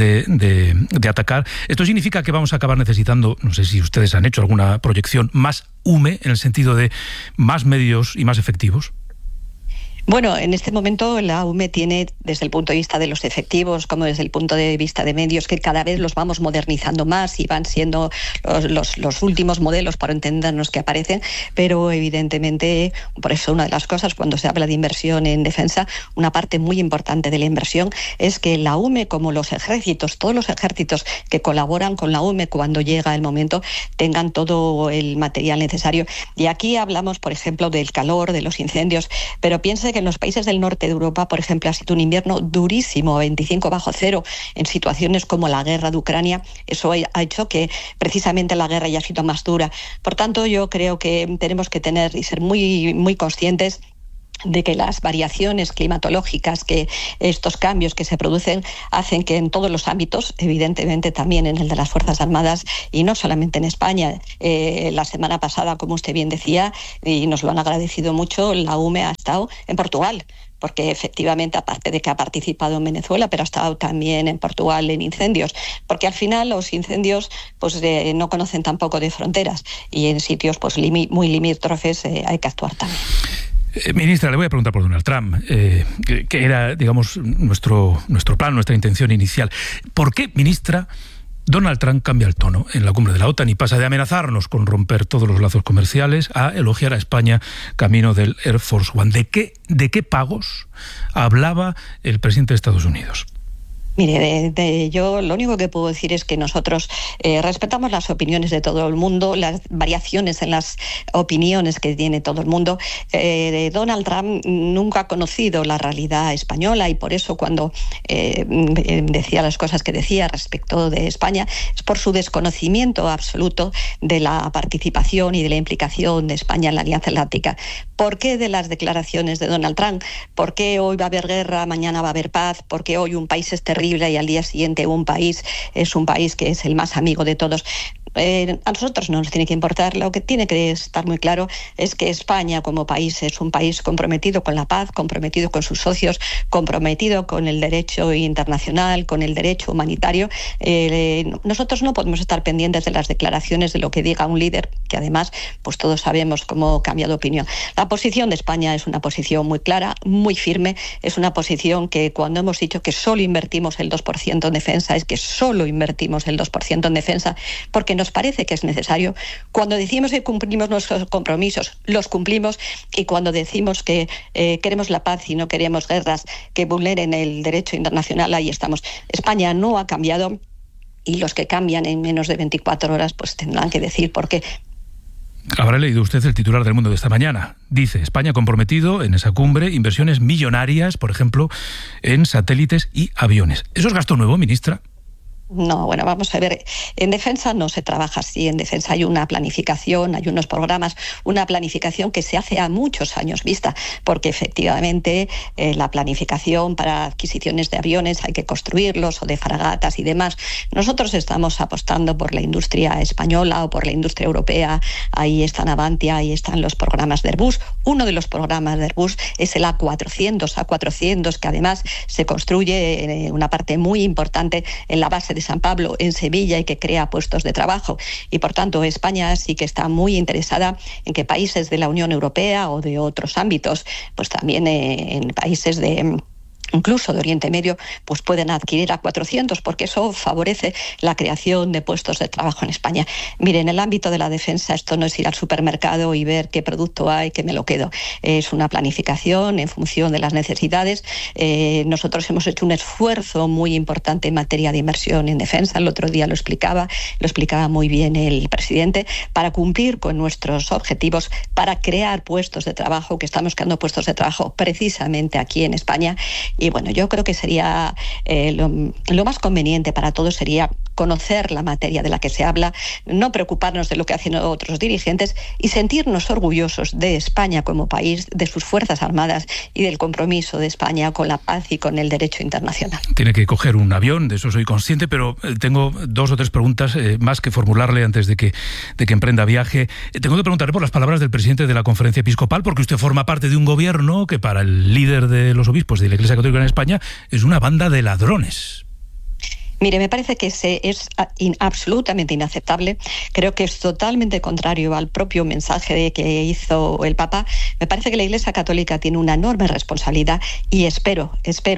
de atacar. Esto significa que vamos a acabar necesitando, no sé si ustedes han hecho alguna proyección, más UME, en el sentido de más medios y más efectivos. Bueno, en este momento la UME tiene, desde el punto de vista de los efectivos como desde el punto de vista de medios, que cada vez los vamos modernizando más y van siendo los últimos modelos, para entendernos, que aparecen, pero evidentemente, por eso una de las cosas cuando se habla de inversión en defensa, una parte muy importante de la inversión es que la UME, como los ejércitos, todos los ejércitos que colaboran con la UME cuando llega el momento, tengan todo el material necesario. Y aquí hablamos, por ejemplo, del calor, de los incendios, pero piense que en los países del norte de Europa, por ejemplo, ha sido un invierno durísimo, 25 bajo cero, en situaciones como la guerra de Ucrania. Eso ha hecho que precisamente la guerra haya sido más dura. Por tanto, yo creo que tenemos que tener y ser muy, muy conscientes de que las variaciones climatológicas, que estos cambios que se producen, hacen que en todos los ámbitos, evidentemente también en el de las Fuerzas Armadas, y no solamente en España, la semana pasada, como usted bien decía, y nos lo han agradecido mucho, la UME ha estado en Portugal, porque efectivamente, aparte de que ha participado en Venezuela, pero ha estado también en Portugal en incendios, porque al final los incendios pues no conocen tampoco de fronteras, y en sitios pues muy limítrofes hay que actuar también. Ministra, le voy a preguntar por Donald Trump, que era, digamos, nuestro plan, nuestra intención inicial. ¿Por qué, ministra, Donald Trump cambia el tono en la cumbre de la OTAN y pasa de amenazarnos con romper todos los lazos comerciales a elogiar a España camino del Air Force One? ¿De qué pagos hablaba el presidente de Estados Unidos? Mire, yo lo único que puedo decir es que nosotros respetamos las opiniones de todo el mundo, las variaciones en las opiniones que tiene todo el mundo. Donald Trump nunca ha conocido la realidad española y por eso cuando decía las cosas que decía respecto de España es por su desconocimiento absoluto de la participación y de la implicación de España en la Alianza Atlántica. ¿Por qué de las declaraciones de Donald Trump? ¿Por qué hoy va a haber guerra, mañana va a haber paz? ¿Por qué hoy un país es terrible y al día siguiente un país es un país que es el más amigo de todos? A nosotros no nos tiene que importar. Lo que tiene que estar muy claro es que España como país es un país comprometido con la paz, comprometido con sus socios, comprometido con el derecho internacional, con el derecho humanitario. Nosotros no podemos estar pendientes de las declaraciones de lo que diga un líder, que además pues todos sabemos cómo cambia de opinión. La posición de España es una posición muy clara, muy firme. Es una posición que cuando hemos dicho que solo invertimos el 2% en defensa, es que solo invertimos el 2% en defensa, porque nos parece que es necesario. Cuando decimos que cumplimos nuestros compromisos, los cumplimos, y cuando decimos que queremos la paz y no queremos guerras que vulneren el derecho internacional, ahí estamos. España no ha cambiado y los que cambian en menos de 24 horas pues tendrán que decir por qué. Habrá leído usted el titular del Mundo de esta mañana. Dice, España comprometido en esa cumbre, inversiones millonarias, por ejemplo, en satélites y aviones. ¿Eso es gasto nuevo, ministra? No, bueno, vamos a ver, en defensa no se trabaja así, en defensa hay una planificación, hay unos programas, una planificación que se hace a muchos años vista, porque efectivamente la planificación para adquisiciones de aviones hay que construirlos, o de fragatas y demás. Nosotros estamos apostando por la industria española o por la industria europea, ahí están Avantia, ahí están los programas de Airbus. Uno de los programas de Airbus es el A400, que además se construye una parte muy importante en la base de San Pablo, en Sevilla, y que crea puestos de trabajo. Y por tanto España sí que está muy interesada en que países de la Unión Europea o de otros ámbitos, pues también en países incluso de Oriente Medio, pues pueden adquirir A400, porque eso favorece la creación de puestos de trabajo en España. Mire, en el ámbito de la defensa esto no es ir al supermercado y ver qué producto hay, que me lo quedo. Es una planificación en función de las necesidades. Nosotros hemos hecho un esfuerzo muy importante en materia de inversión en defensa. El otro día lo explicaba muy bien el presidente, para cumplir con nuestros objetivos, para crear puestos de trabajo, que estamos creando puestos de trabajo precisamente aquí en España. Y bueno, yo creo que sería lo más conveniente para todos sería conocer la materia de la que se habla, no preocuparnos de lo que hacen otros dirigentes y sentirnos orgullosos de España como país, de sus Fuerzas Armadas y del compromiso de España con la paz y con el derecho internacional. Tiene que coger un avión, de eso soy consciente, pero tengo 2 o 3 preguntas más que formularle antes de que emprenda viaje. Tengo que preguntarle por las palabras del presidente de la Conferencia Episcopal, porque usted forma parte de un gobierno que para el líder de los obispos de la Iglesia Católica en España es una banda de ladrones. Mire, me parece que es absolutamente inaceptable. Creo que es totalmente contrario al propio mensaje que hizo el Papa. Me parece que la Iglesia Católica tiene una enorme responsabilidad y espero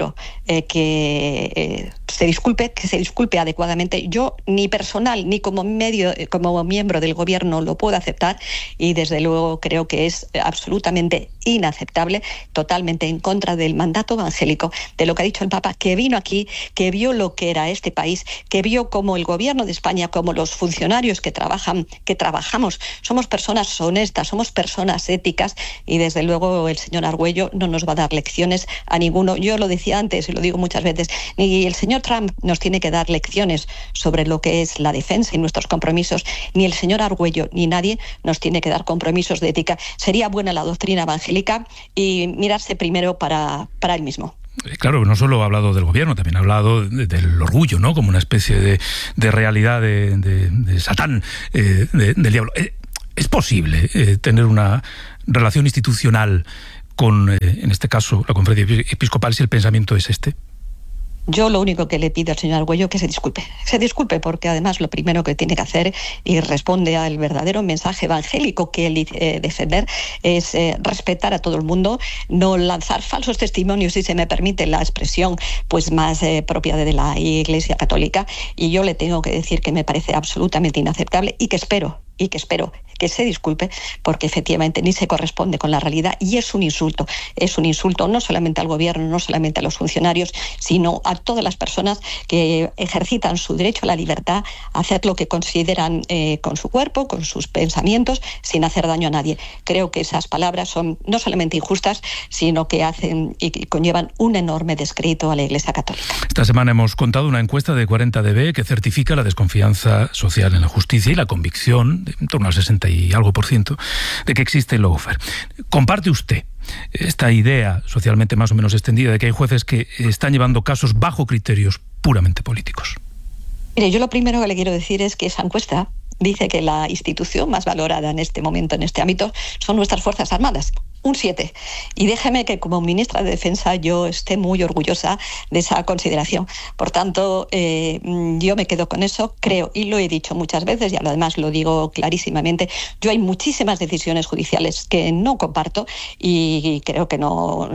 que se disculpe adecuadamente. Yo ni personal ni como miembro del Gobierno lo puedo aceptar y desde luego creo que es absolutamente inaceptable, totalmente en contra del mandato evangélico, de lo que ha dicho el Papa, que vino aquí, que vio lo que era este país, que vio cómo el Gobierno de España, como los funcionarios que trabajamos, somos personas honestas, somos personas éticas y desde luego el señor Argüello no nos va a dar lecciones a ninguno. Yo lo decía antes y lo digo muchas veces, ni el señor Trump nos tiene que dar lecciones sobre lo que es la defensa y nuestros compromisos, ni el señor Argüello ni nadie nos tiene que dar compromisos de ética. Sería buena la doctrina evangélica y mirarse primero para él mismo. Claro, no solo ha hablado del gobierno, también ha hablado del orgullo, ¿no? Como una especie de realidad de Satán, del diablo. ¿Es posible tener una relación institucional con, en este caso, la conferencia episcopal si el pensamiento es este? Yo lo único que le pido al señor Argüello es que se disculpe porque además lo primero que tiene que hacer y responde al verdadero mensaje evangélico que él defender es respetar a todo el mundo, no lanzar falsos testimonios, si se me permite la expresión pues más propia de la Iglesia Católica, y yo le tengo que decir que me parece absolutamente inaceptable y que espero que se disculpe porque efectivamente ni se corresponde con la realidad y es un insulto no solamente al gobierno, no solamente a los funcionarios, sino a todas las personas que ejercitan su derecho a la libertad, a hacer lo que consideran con su cuerpo, con sus pensamientos, sin hacer daño a nadie. Creo que esas palabras son no solamente injustas, sino que hacen y conllevan un enorme descrédito a la Iglesia Católica. Esta semana hemos contado una encuesta de 40dB que certifica la desconfianza social en la justicia y la convicción en torno al 60 y algo %, de que existe el lawfare. ¿Comparte usted esta idea socialmente más o menos extendida de que hay jueces que están llevando casos bajo criterios puramente políticos? Mire, yo lo primero que le quiero decir es que esa encuesta dice que la institución más valorada en este momento, en este ámbito, son nuestras Fuerzas Armadas. Un 7. Y déjeme que como ministra de Defensa yo esté muy orgullosa de esa consideración. Por tanto, yo me quedo con eso, creo, y lo he dicho muchas veces, y además lo digo clarísimamente, yo hay muchísimas decisiones judiciales que no comparto y creo que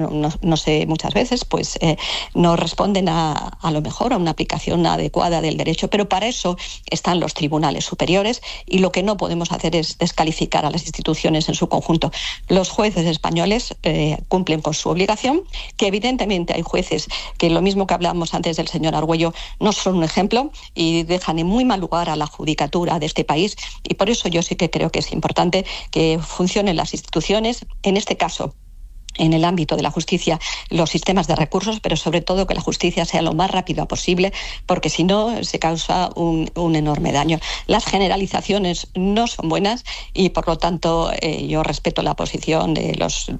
no sé, muchas veces, pues no responden a lo mejor a una aplicación adecuada del derecho, pero para eso están los tribunales superiores y lo que no podemos hacer es descalificar a las instituciones en su conjunto. Los jueces españoles cumplen con su obligación, que evidentemente hay jueces que, lo mismo que hablábamos antes del señor Argüello, no son un ejemplo y dejan en muy mal lugar a la judicatura de este país, y por eso yo sí que creo que es importante que funcionen las instituciones, en este caso en el ámbito de la justicia, los sistemas de recursos, pero sobre todo que la justicia sea lo más rápida posible, porque si no se causa un enorme daño. Las generalizaciones no son buenas y por lo tanto yo respeto la posición de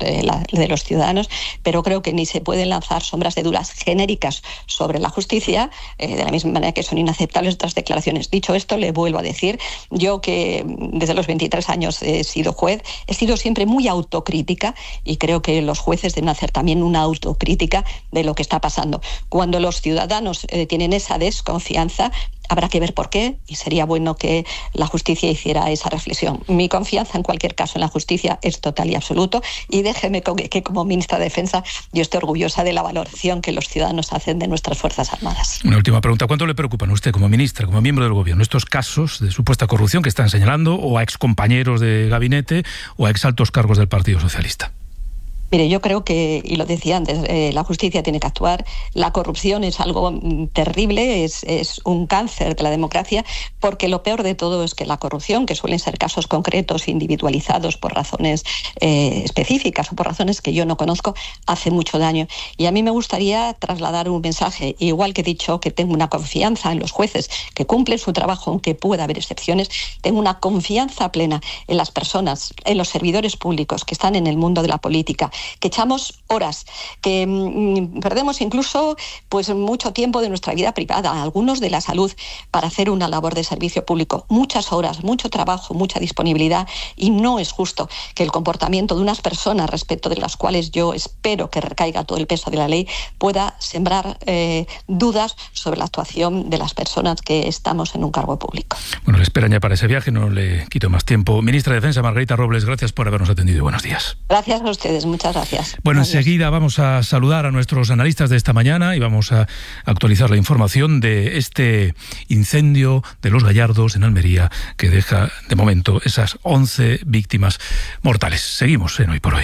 los ciudadanos, pero creo que ni se pueden lanzar sombras de dudas genéricas sobre la justicia, de la misma manera que son inaceptables otras declaraciones. Dicho esto, le vuelvo a decir, yo que desde los 23 años he sido juez, he sido siempre muy autocrítica y creo que los jueces deben hacer también una autocrítica de lo que está pasando. Cuando los ciudadanos tienen esa desconfianza, habrá que ver por qué y sería bueno que la justicia hiciera esa reflexión. Mi confianza en cualquier caso en la justicia es total y absoluto y déjeme que como ministra de Defensa yo estoy orgullosa de la valoración que los ciudadanos hacen de nuestras Fuerzas Armadas. Una última pregunta. ¿Cuánto le preocupan a usted como ministra, como miembro del Gobierno, estos casos de supuesta corrupción que están señalando o a excompañeros de gabinete o a exaltos cargos del Partido Socialista? Mire, yo creo que, y lo decía antes, la justicia tiene que actuar. La corrupción es algo terrible, es un cáncer de la democracia, porque lo peor de todo es que la corrupción, que suelen ser casos concretos, individualizados por razones específicas o por razones que yo no conozco, hace mucho daño. Y a mí me gustaría trasladar un mensaje, igual que he dicho que tengo una confianza en los jueces que cumplen su trabajo, aunque pueda haber excepciones, tengo una confianza plena en las personas, en los servidores públicos que están en el mundo de la política, que echamos horas, que perdemos incluso pues mucho tiempo de nuestra vida privada, algunos de la salud, para hacer una labor de servicio público. Muchas horas, mucho trabajo, mucha disponibilidad, y no es justo que el comportamiento de unas personas respecto de las cuales yo espero que recaiga todo el peso de la ley pueda sembrar dudas sobre la actuación de las personas que estamos en un cargo público. Bueno, le esperan ya para ese viaje, no le quito más tiempo. Ministra de Defensa, Margarita Robles, gracias por habernos atendido y buenos días. Gracias a ustedes, muchas gracias. Bueno, enseguida vamos a saludar a nuestros analistas de esta mañana y vamos a actualizar la información de este incendio de Los Gallardos en Almería, que deja de momento esas 11 víctimas mortales. Seguimos en Hoy por Hoy.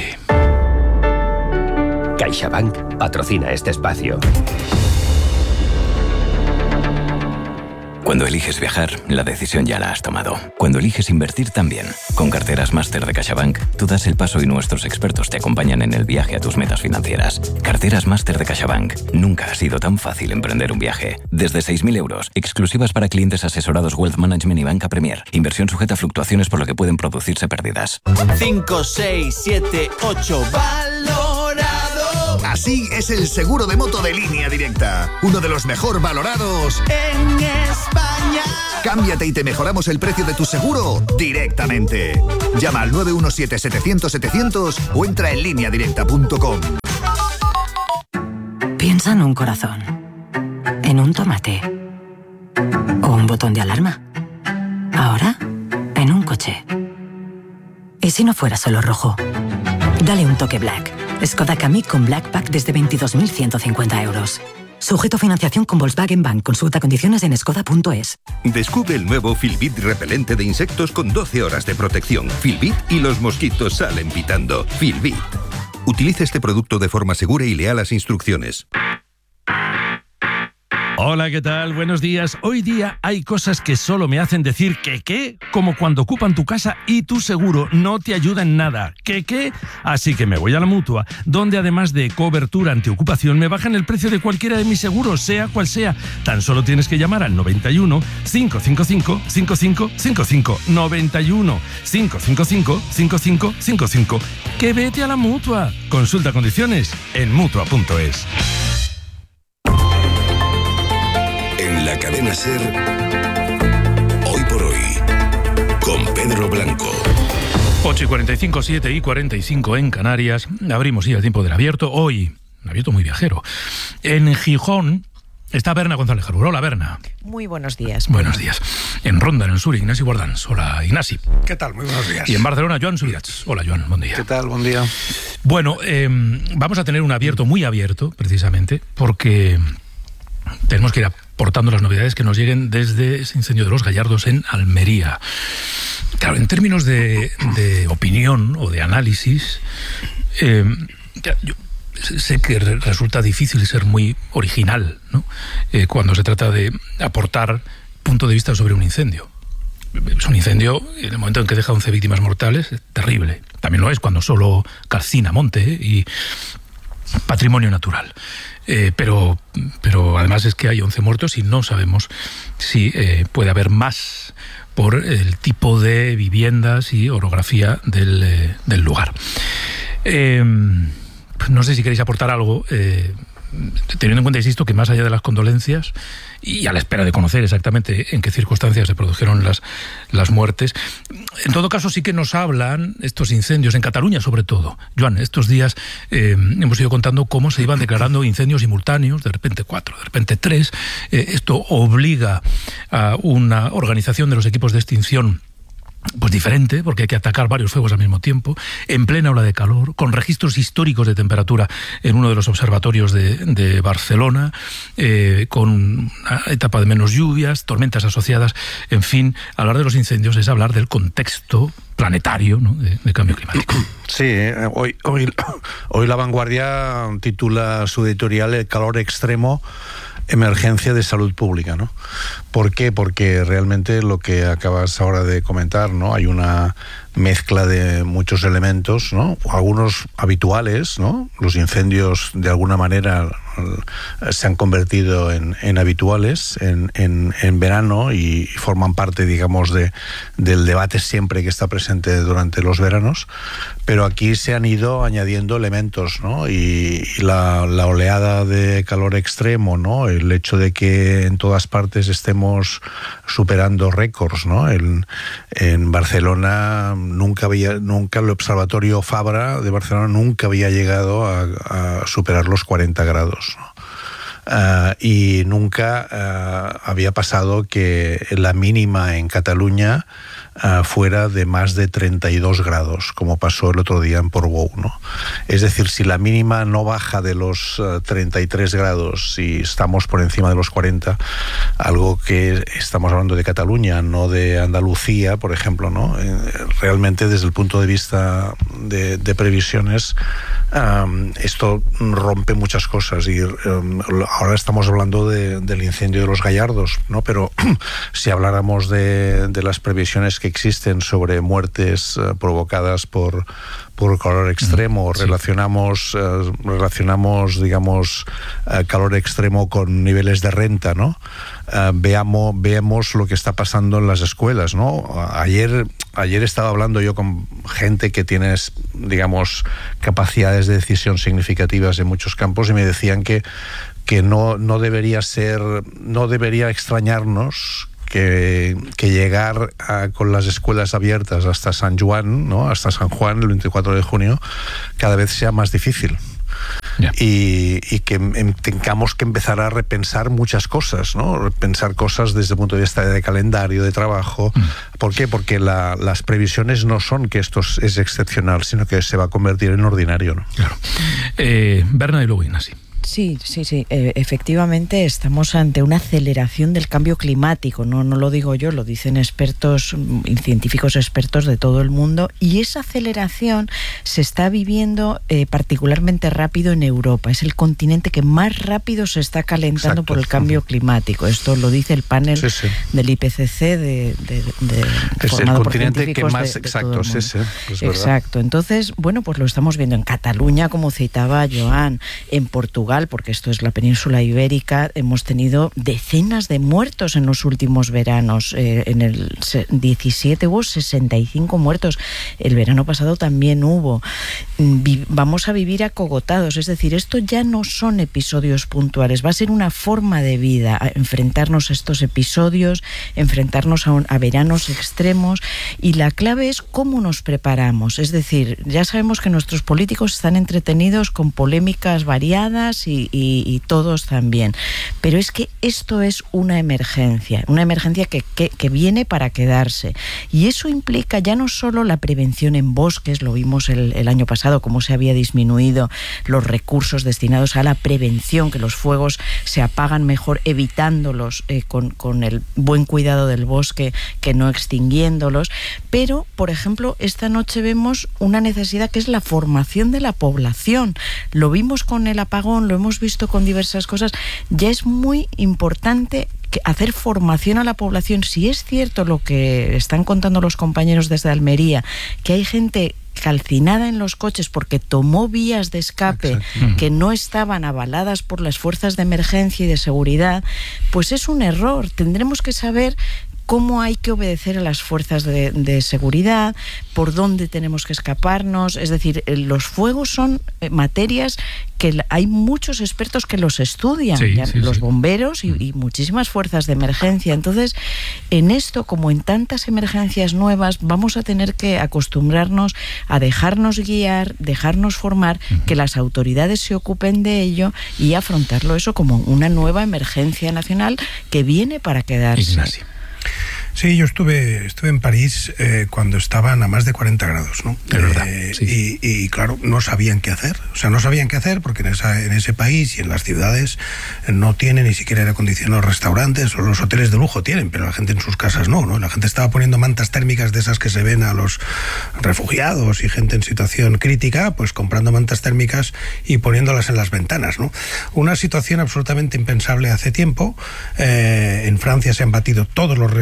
CaixaBank patrocina este espacio. Cuando eliges viajar, la decisión ya la has tomado. Cuando eliges invertir, también. Con carteras máster de CaixaBank, tú das el paso y nuestros expertos te acompañan en el viaje a tus metas financieras. Carteras máster de CaixaBank. Nunca ha sido tan fácil emprender un viaje. Desde 6.000 euros, exclusivas para clientes asesorados Wealth Management y Banca Premier. Inversión sujeta a fluctuaciones, por lo que pueden producirse pérdidas. 5, 6, 7, 8, valorado. Así es el seguro de moto de Línea Directa. Uno de los mejor valorados en España. Cámbiate y te mejoramos el precio de tu seguro directamente. Llama al 917-700-700 o entra en lineadirecta.com. Piensa en un corazón, en un tomate o un botón de alarma. Ahora, en un coche. ¿Y si no fuera solo rojo? Dale un toque Black. Skoda Kamiq con Black Pack desde 22.150 euros. Sujeto a financiación con Volkswagen Bank. Consulta condiciones en skoda.es. Descubre el nuevo Filbit repelente de insectos con 12 horas de protección. Filbit y los mosquitos salen pitando. Filbit. Utiliza este producto de forma segura y lea las instrucciones. Hola, ¿qué tal? Buenos días. Hoy día hay cosas que solo me hacen decir que qué, como cuando ocupan tu casa y tu seguro no te ayuda en nada. ¿Qué qué? Así que me voy a la Mutua, donde además de cobertura antiocupación me bajan el precio de cualquiera de mis seguros, sea cual sea. Tan solo tienes que llamar al 91 555 5555. 91 555 5555. Que vete a la Mutua. Consulta condiciones en Mutua.es. En la cadena SER, Hoy por Hoy, con Pedro Blanco. 8:45, 7:45 en Canarias. Abrimos ya el tiempo del abierto. Hoy, un abierto muy viajero. En Gijón está Berna González Jarbur. Hola, Berna. Muy buenos días. Buenos días. En Ronda, en el sur, Ignasi Guardans. Hola, Ignasi. ¿Qué tal? Muy buenos días. Y en Barcelona, Joan Subirats. Hola, Joan. Buen día. ¿Qué tal? Buen día. Bueno, vamos a tener un abierto muy abierto, precisamente, porque tenemos que ir aportando las novedades que nos lleguen desde ese incendio de Los Gallardos en Almería. Claro, en términos de opinión o de análisis, yo sé que resulta difícil ser muy original, ¿no? Cuando se trata de aportar punto de vista sobre un incendio. Es un incendio, en el momento en que deja 11 víctimas mortales, es terrible. También lo es cuando solo calcina monte y patrimonio natural. Pero además es que hay 11 muertos y no sabemos si puede haber más por el tipo de viviendas y orografía del lugar. No sé si queréis aportar algo, teniendo en cuenta, insisto, que más allá de las condolencias y a la espera de conocer exactamente en qué circunstancias se produjeron las muertes, en todo caso sí que nos hablan estos incendios, en Cataluña sobre todo. Joan, estos días hemos ido contando cómo se iban declarando incendios simultáneos, de repente 4, de repente 3. Esto obliga a una organización de los equipos de extinción pues diferente, porque hay que atacar varios fuegos al mismo tiempo, en plena ola de calor, con registros históricos de temperatura en uno de los observatorios de Barcelona, con una etapa de menos lluvias, tormentas asociadas. En fin, hablar de los incendios es hablar del contexto planetario, ¿no?, de cambio climático. Sí, hoy La Vanguardia titula su editorial El calor extremo, emergencia de salud pública, ¿no? ¿Por qué? Porque realmente lo que acabas ahora de comentar, ¿no? Hay una mezcla de muchos elementos, ¿no? Algunos habituales, ¿no? Los incendios de alguna manera se han convertido en habituales en verano y forman parte, digamos, del debate siempre que está presente durante los veranos, pero aquí se han ido añadiendo elementos, ¿no? Y la oleada de calor extremo, ¿no? El hecho de que en todas partes estemos superando récords, ¿no? En Barcelona nunca el observatorio Fabra de Barcelona nunca había llegado a superar los 40 grados, ¿no? Y nunca había pasado que la mínima en Cataluña fuera de más de 32 grados, como pasó el otro día en Portbou, ¿no? Es decir, si la mínima no baja de los 33 grados y estamos por encima de los 40, algo que estamos hablando de Cataluña, no de Andalucía, por ejemplo, ¿no? Realmente, desde el punto de vista de previsiones, esto rompe muchas cosas y ahora estamos hablando del incendio de los Gallardos, ¿no? Pero si habláramos de las previsiones que existen sobre muertes provocadas por calor extremo, sí. relacionamos digamos calor extremo con niveles de renta, ¿no? Veamos lo que está pasando en las escuelas, ¿no? Ayer estaba hablando yo con gente que tiene, digamos, capacidades de decisión significativas en muchos campos y me decían que no debería extrañarnos que llegar con las escuelas abiertas hasta San Juan, ¿no? Hasta San Juan, el 24 de junio, cada vez sea más difícil. Yeah. Y que tengamos que empezar a repensar muchas cosas, ¿no? Repensar cosas desde el punto de vista de calendario, de trabajo. ¿Por qué? Porque las previsiones no son que esto es excepcional, sino que se va a convertir en ordinario, ¿no? Claro. Berna y luego Ignasi. Sí. Efectivamente estamos ante una aceleración del cambio climático. No lo digo yo, lo dicen expertos, científicos expertos de todo el mundo. Y esa aceleración se está viviendo particularmente rápido en Europa. Es el continente que más rápido se está calentando. Exacto. Por el cambio climático. Esto lo dice el panel del IPCC es el continente que más exacto es ese. Exacto. Entonces, bueno, pues lo estamos viendo en Cataluña, como citaba Joan, en Portugal, porque esto es la península ibérica. Hemos tenido decenas de muertos en los últimos veranos. En el 17 hubo 65 muertos. El verano pasado también hubo. Vamos a vivir acogotados. Es decir, esto ya no son episodios puntuales. Va a ser una forma de vida, enfrentarnos a estos episodios, enfrentarnos a veranos extremos. Y la clave es cómo nos preparamos. Es decir, ya sabemos que nuestros políticos están entretenidos con polémicas variadas y todos también. Pero es que esto es una emergencia que viene para quedarse. Y eso implica ya no solo la prevención en bosques, lo vimos el año pasado, cómo se había disminuido los recursos destinados a la prevención, que los fuegos se apagan mejor evitándolos con el buen cuidado del bosque que no extinguiéndolos. Pero, por ejemplo, esta noche vemos una necesidad que es la formación de la población. Lo vimos con el apagón, lo hemos visto con diversas cosas. Ya es muy importante hacer formación a la población. Si es cierto lo que están contando los compañeros desde Almería, que hay gente calcinada en los coches porque tomó vías de escape que no estaban avaladas por las fuerzas de emergencia y de seguridad, pues es un error. Tendremos que saber cómo hay que obedecer a las fuerzas de seguridad, por dónde tenemos que escaparnos. Es decir, los fuegos son materias que hay muchos expertos que los estudian, los bomberos y muchísimas fuerzas de emergencia. Entonces, en esto, como en tantas emergencias nuevas, vamos a tener que acostumbrarnos a dejarnos guiar, dejarnos formar, que las autoridades se ocupen de ello y afrontarlo eso como una nueva emergencia nacional que viene para quedarse. Ignasi. Sí, yo estuve en París cuando estaban a más de 40 grados, ¿no? Es verdad, sí. Y claro, no sabían qué hacer. O sea, no sabían qué hacer porque en ese país y en las ciudades no tienen ni siquiera aire acondicionado los restaurantes o los hoteles de lujo tienen, pero la gente en sus casas no. La gente estaba poniendo mantas térmicas de esas que se ven a los refugiados y gente en situación crítica, pues comprando mantas térmicas y poniéndolas en las ventanas, ¿no? Una situación absolutamente impensable hace tiempo. En Francia se han batido todos los récords conocidos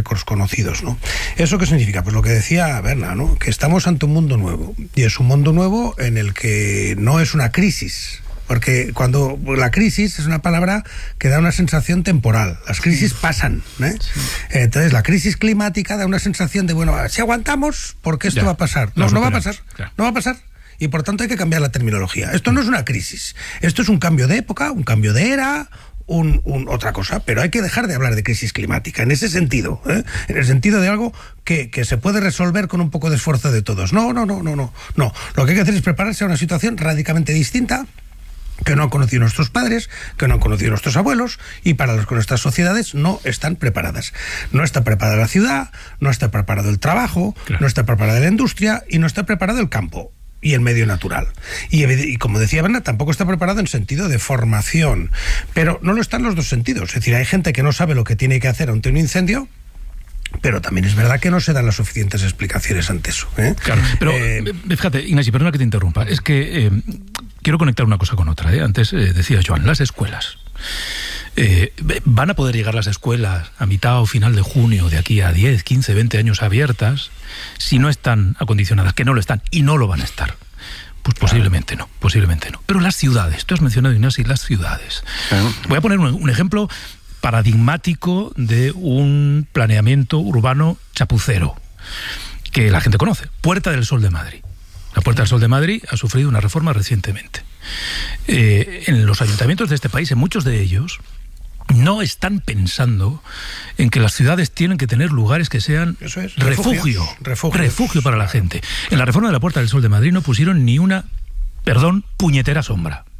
conocidos, ¿no? ¿Eso qué significa? Pues lo que decía Berna, ¿no? Que estamos ante un mundo nuevo, y es un mundo nuevo en el que no es una crisis. Porque cuando la crisis es una palabra que da una sensación temporal. Las crisis pasan, ¿eh? Sí. Entonces, la crisis climática da una sensación de, bueno, si aguantamos, porque esto va a pasar. No va a pasar. Claro. No va a pasar. Y por tanto hay que cambiar la terminología. Esto no es una crisis. Esto es un cambio de época, un cambio de era, otra cosa. Pero hay que dejar de hablar de crisis climática en ese sentido, ¿eh? En el sentido de algo que se puede resolver con un poco de esfuerzo de todos. No. Lo que hay que hacer es prepararse a una situación radicalmente distinta, que no han conocido nuestros padres, que no han conocido nuestros abuelos, y para los que nuestras sociedades no están preparadas. No está preparada la ciudad, no está preparado el trabajo, claro, no está preparada la industria y no está preparado el campo y el medio natural. Y como decía Berna, tampoco está preparado en sentido de formación. Pero no lo están los dos sentidos. Es decir, hay gente que no sabe lo que tiene que hacer ante un incendio, pero también es verdad que no se dan las suficientes explicaciones ante eso, ¿eh? Claro, pero fíjate, Ignasi, perdona que te interrumpa, es que quiero conectar una cosa con otra, ¿eh? Antes decía Joan, las escuelas. ¿Van a poder llegar las escuelas a mitad o final de junio, de aquí a 10, 15, 20 años abiertas, si no están acondicionadas, que no lo están y no lo van a estar? Pues posiblemente no. Pero las ciudades, tú has mencionado, Ignasi, las ciudades. Claro. Voy a poner un ejemplo paradigmático de un planeamiento urbano chapucero que la gente conoce. Puerta del Sol de Madrid. La Puerta del Sol de Madrid ha sufrido una reforma recientemente. En los ayuntamientos de este país, en muchos de ellos, no están pensando en que las ciudades tienen que tener lugares que sean refugio para la gente. En la reforma de la Puerta del Sol de Madrid no pusieron ni una, puñetera sombra.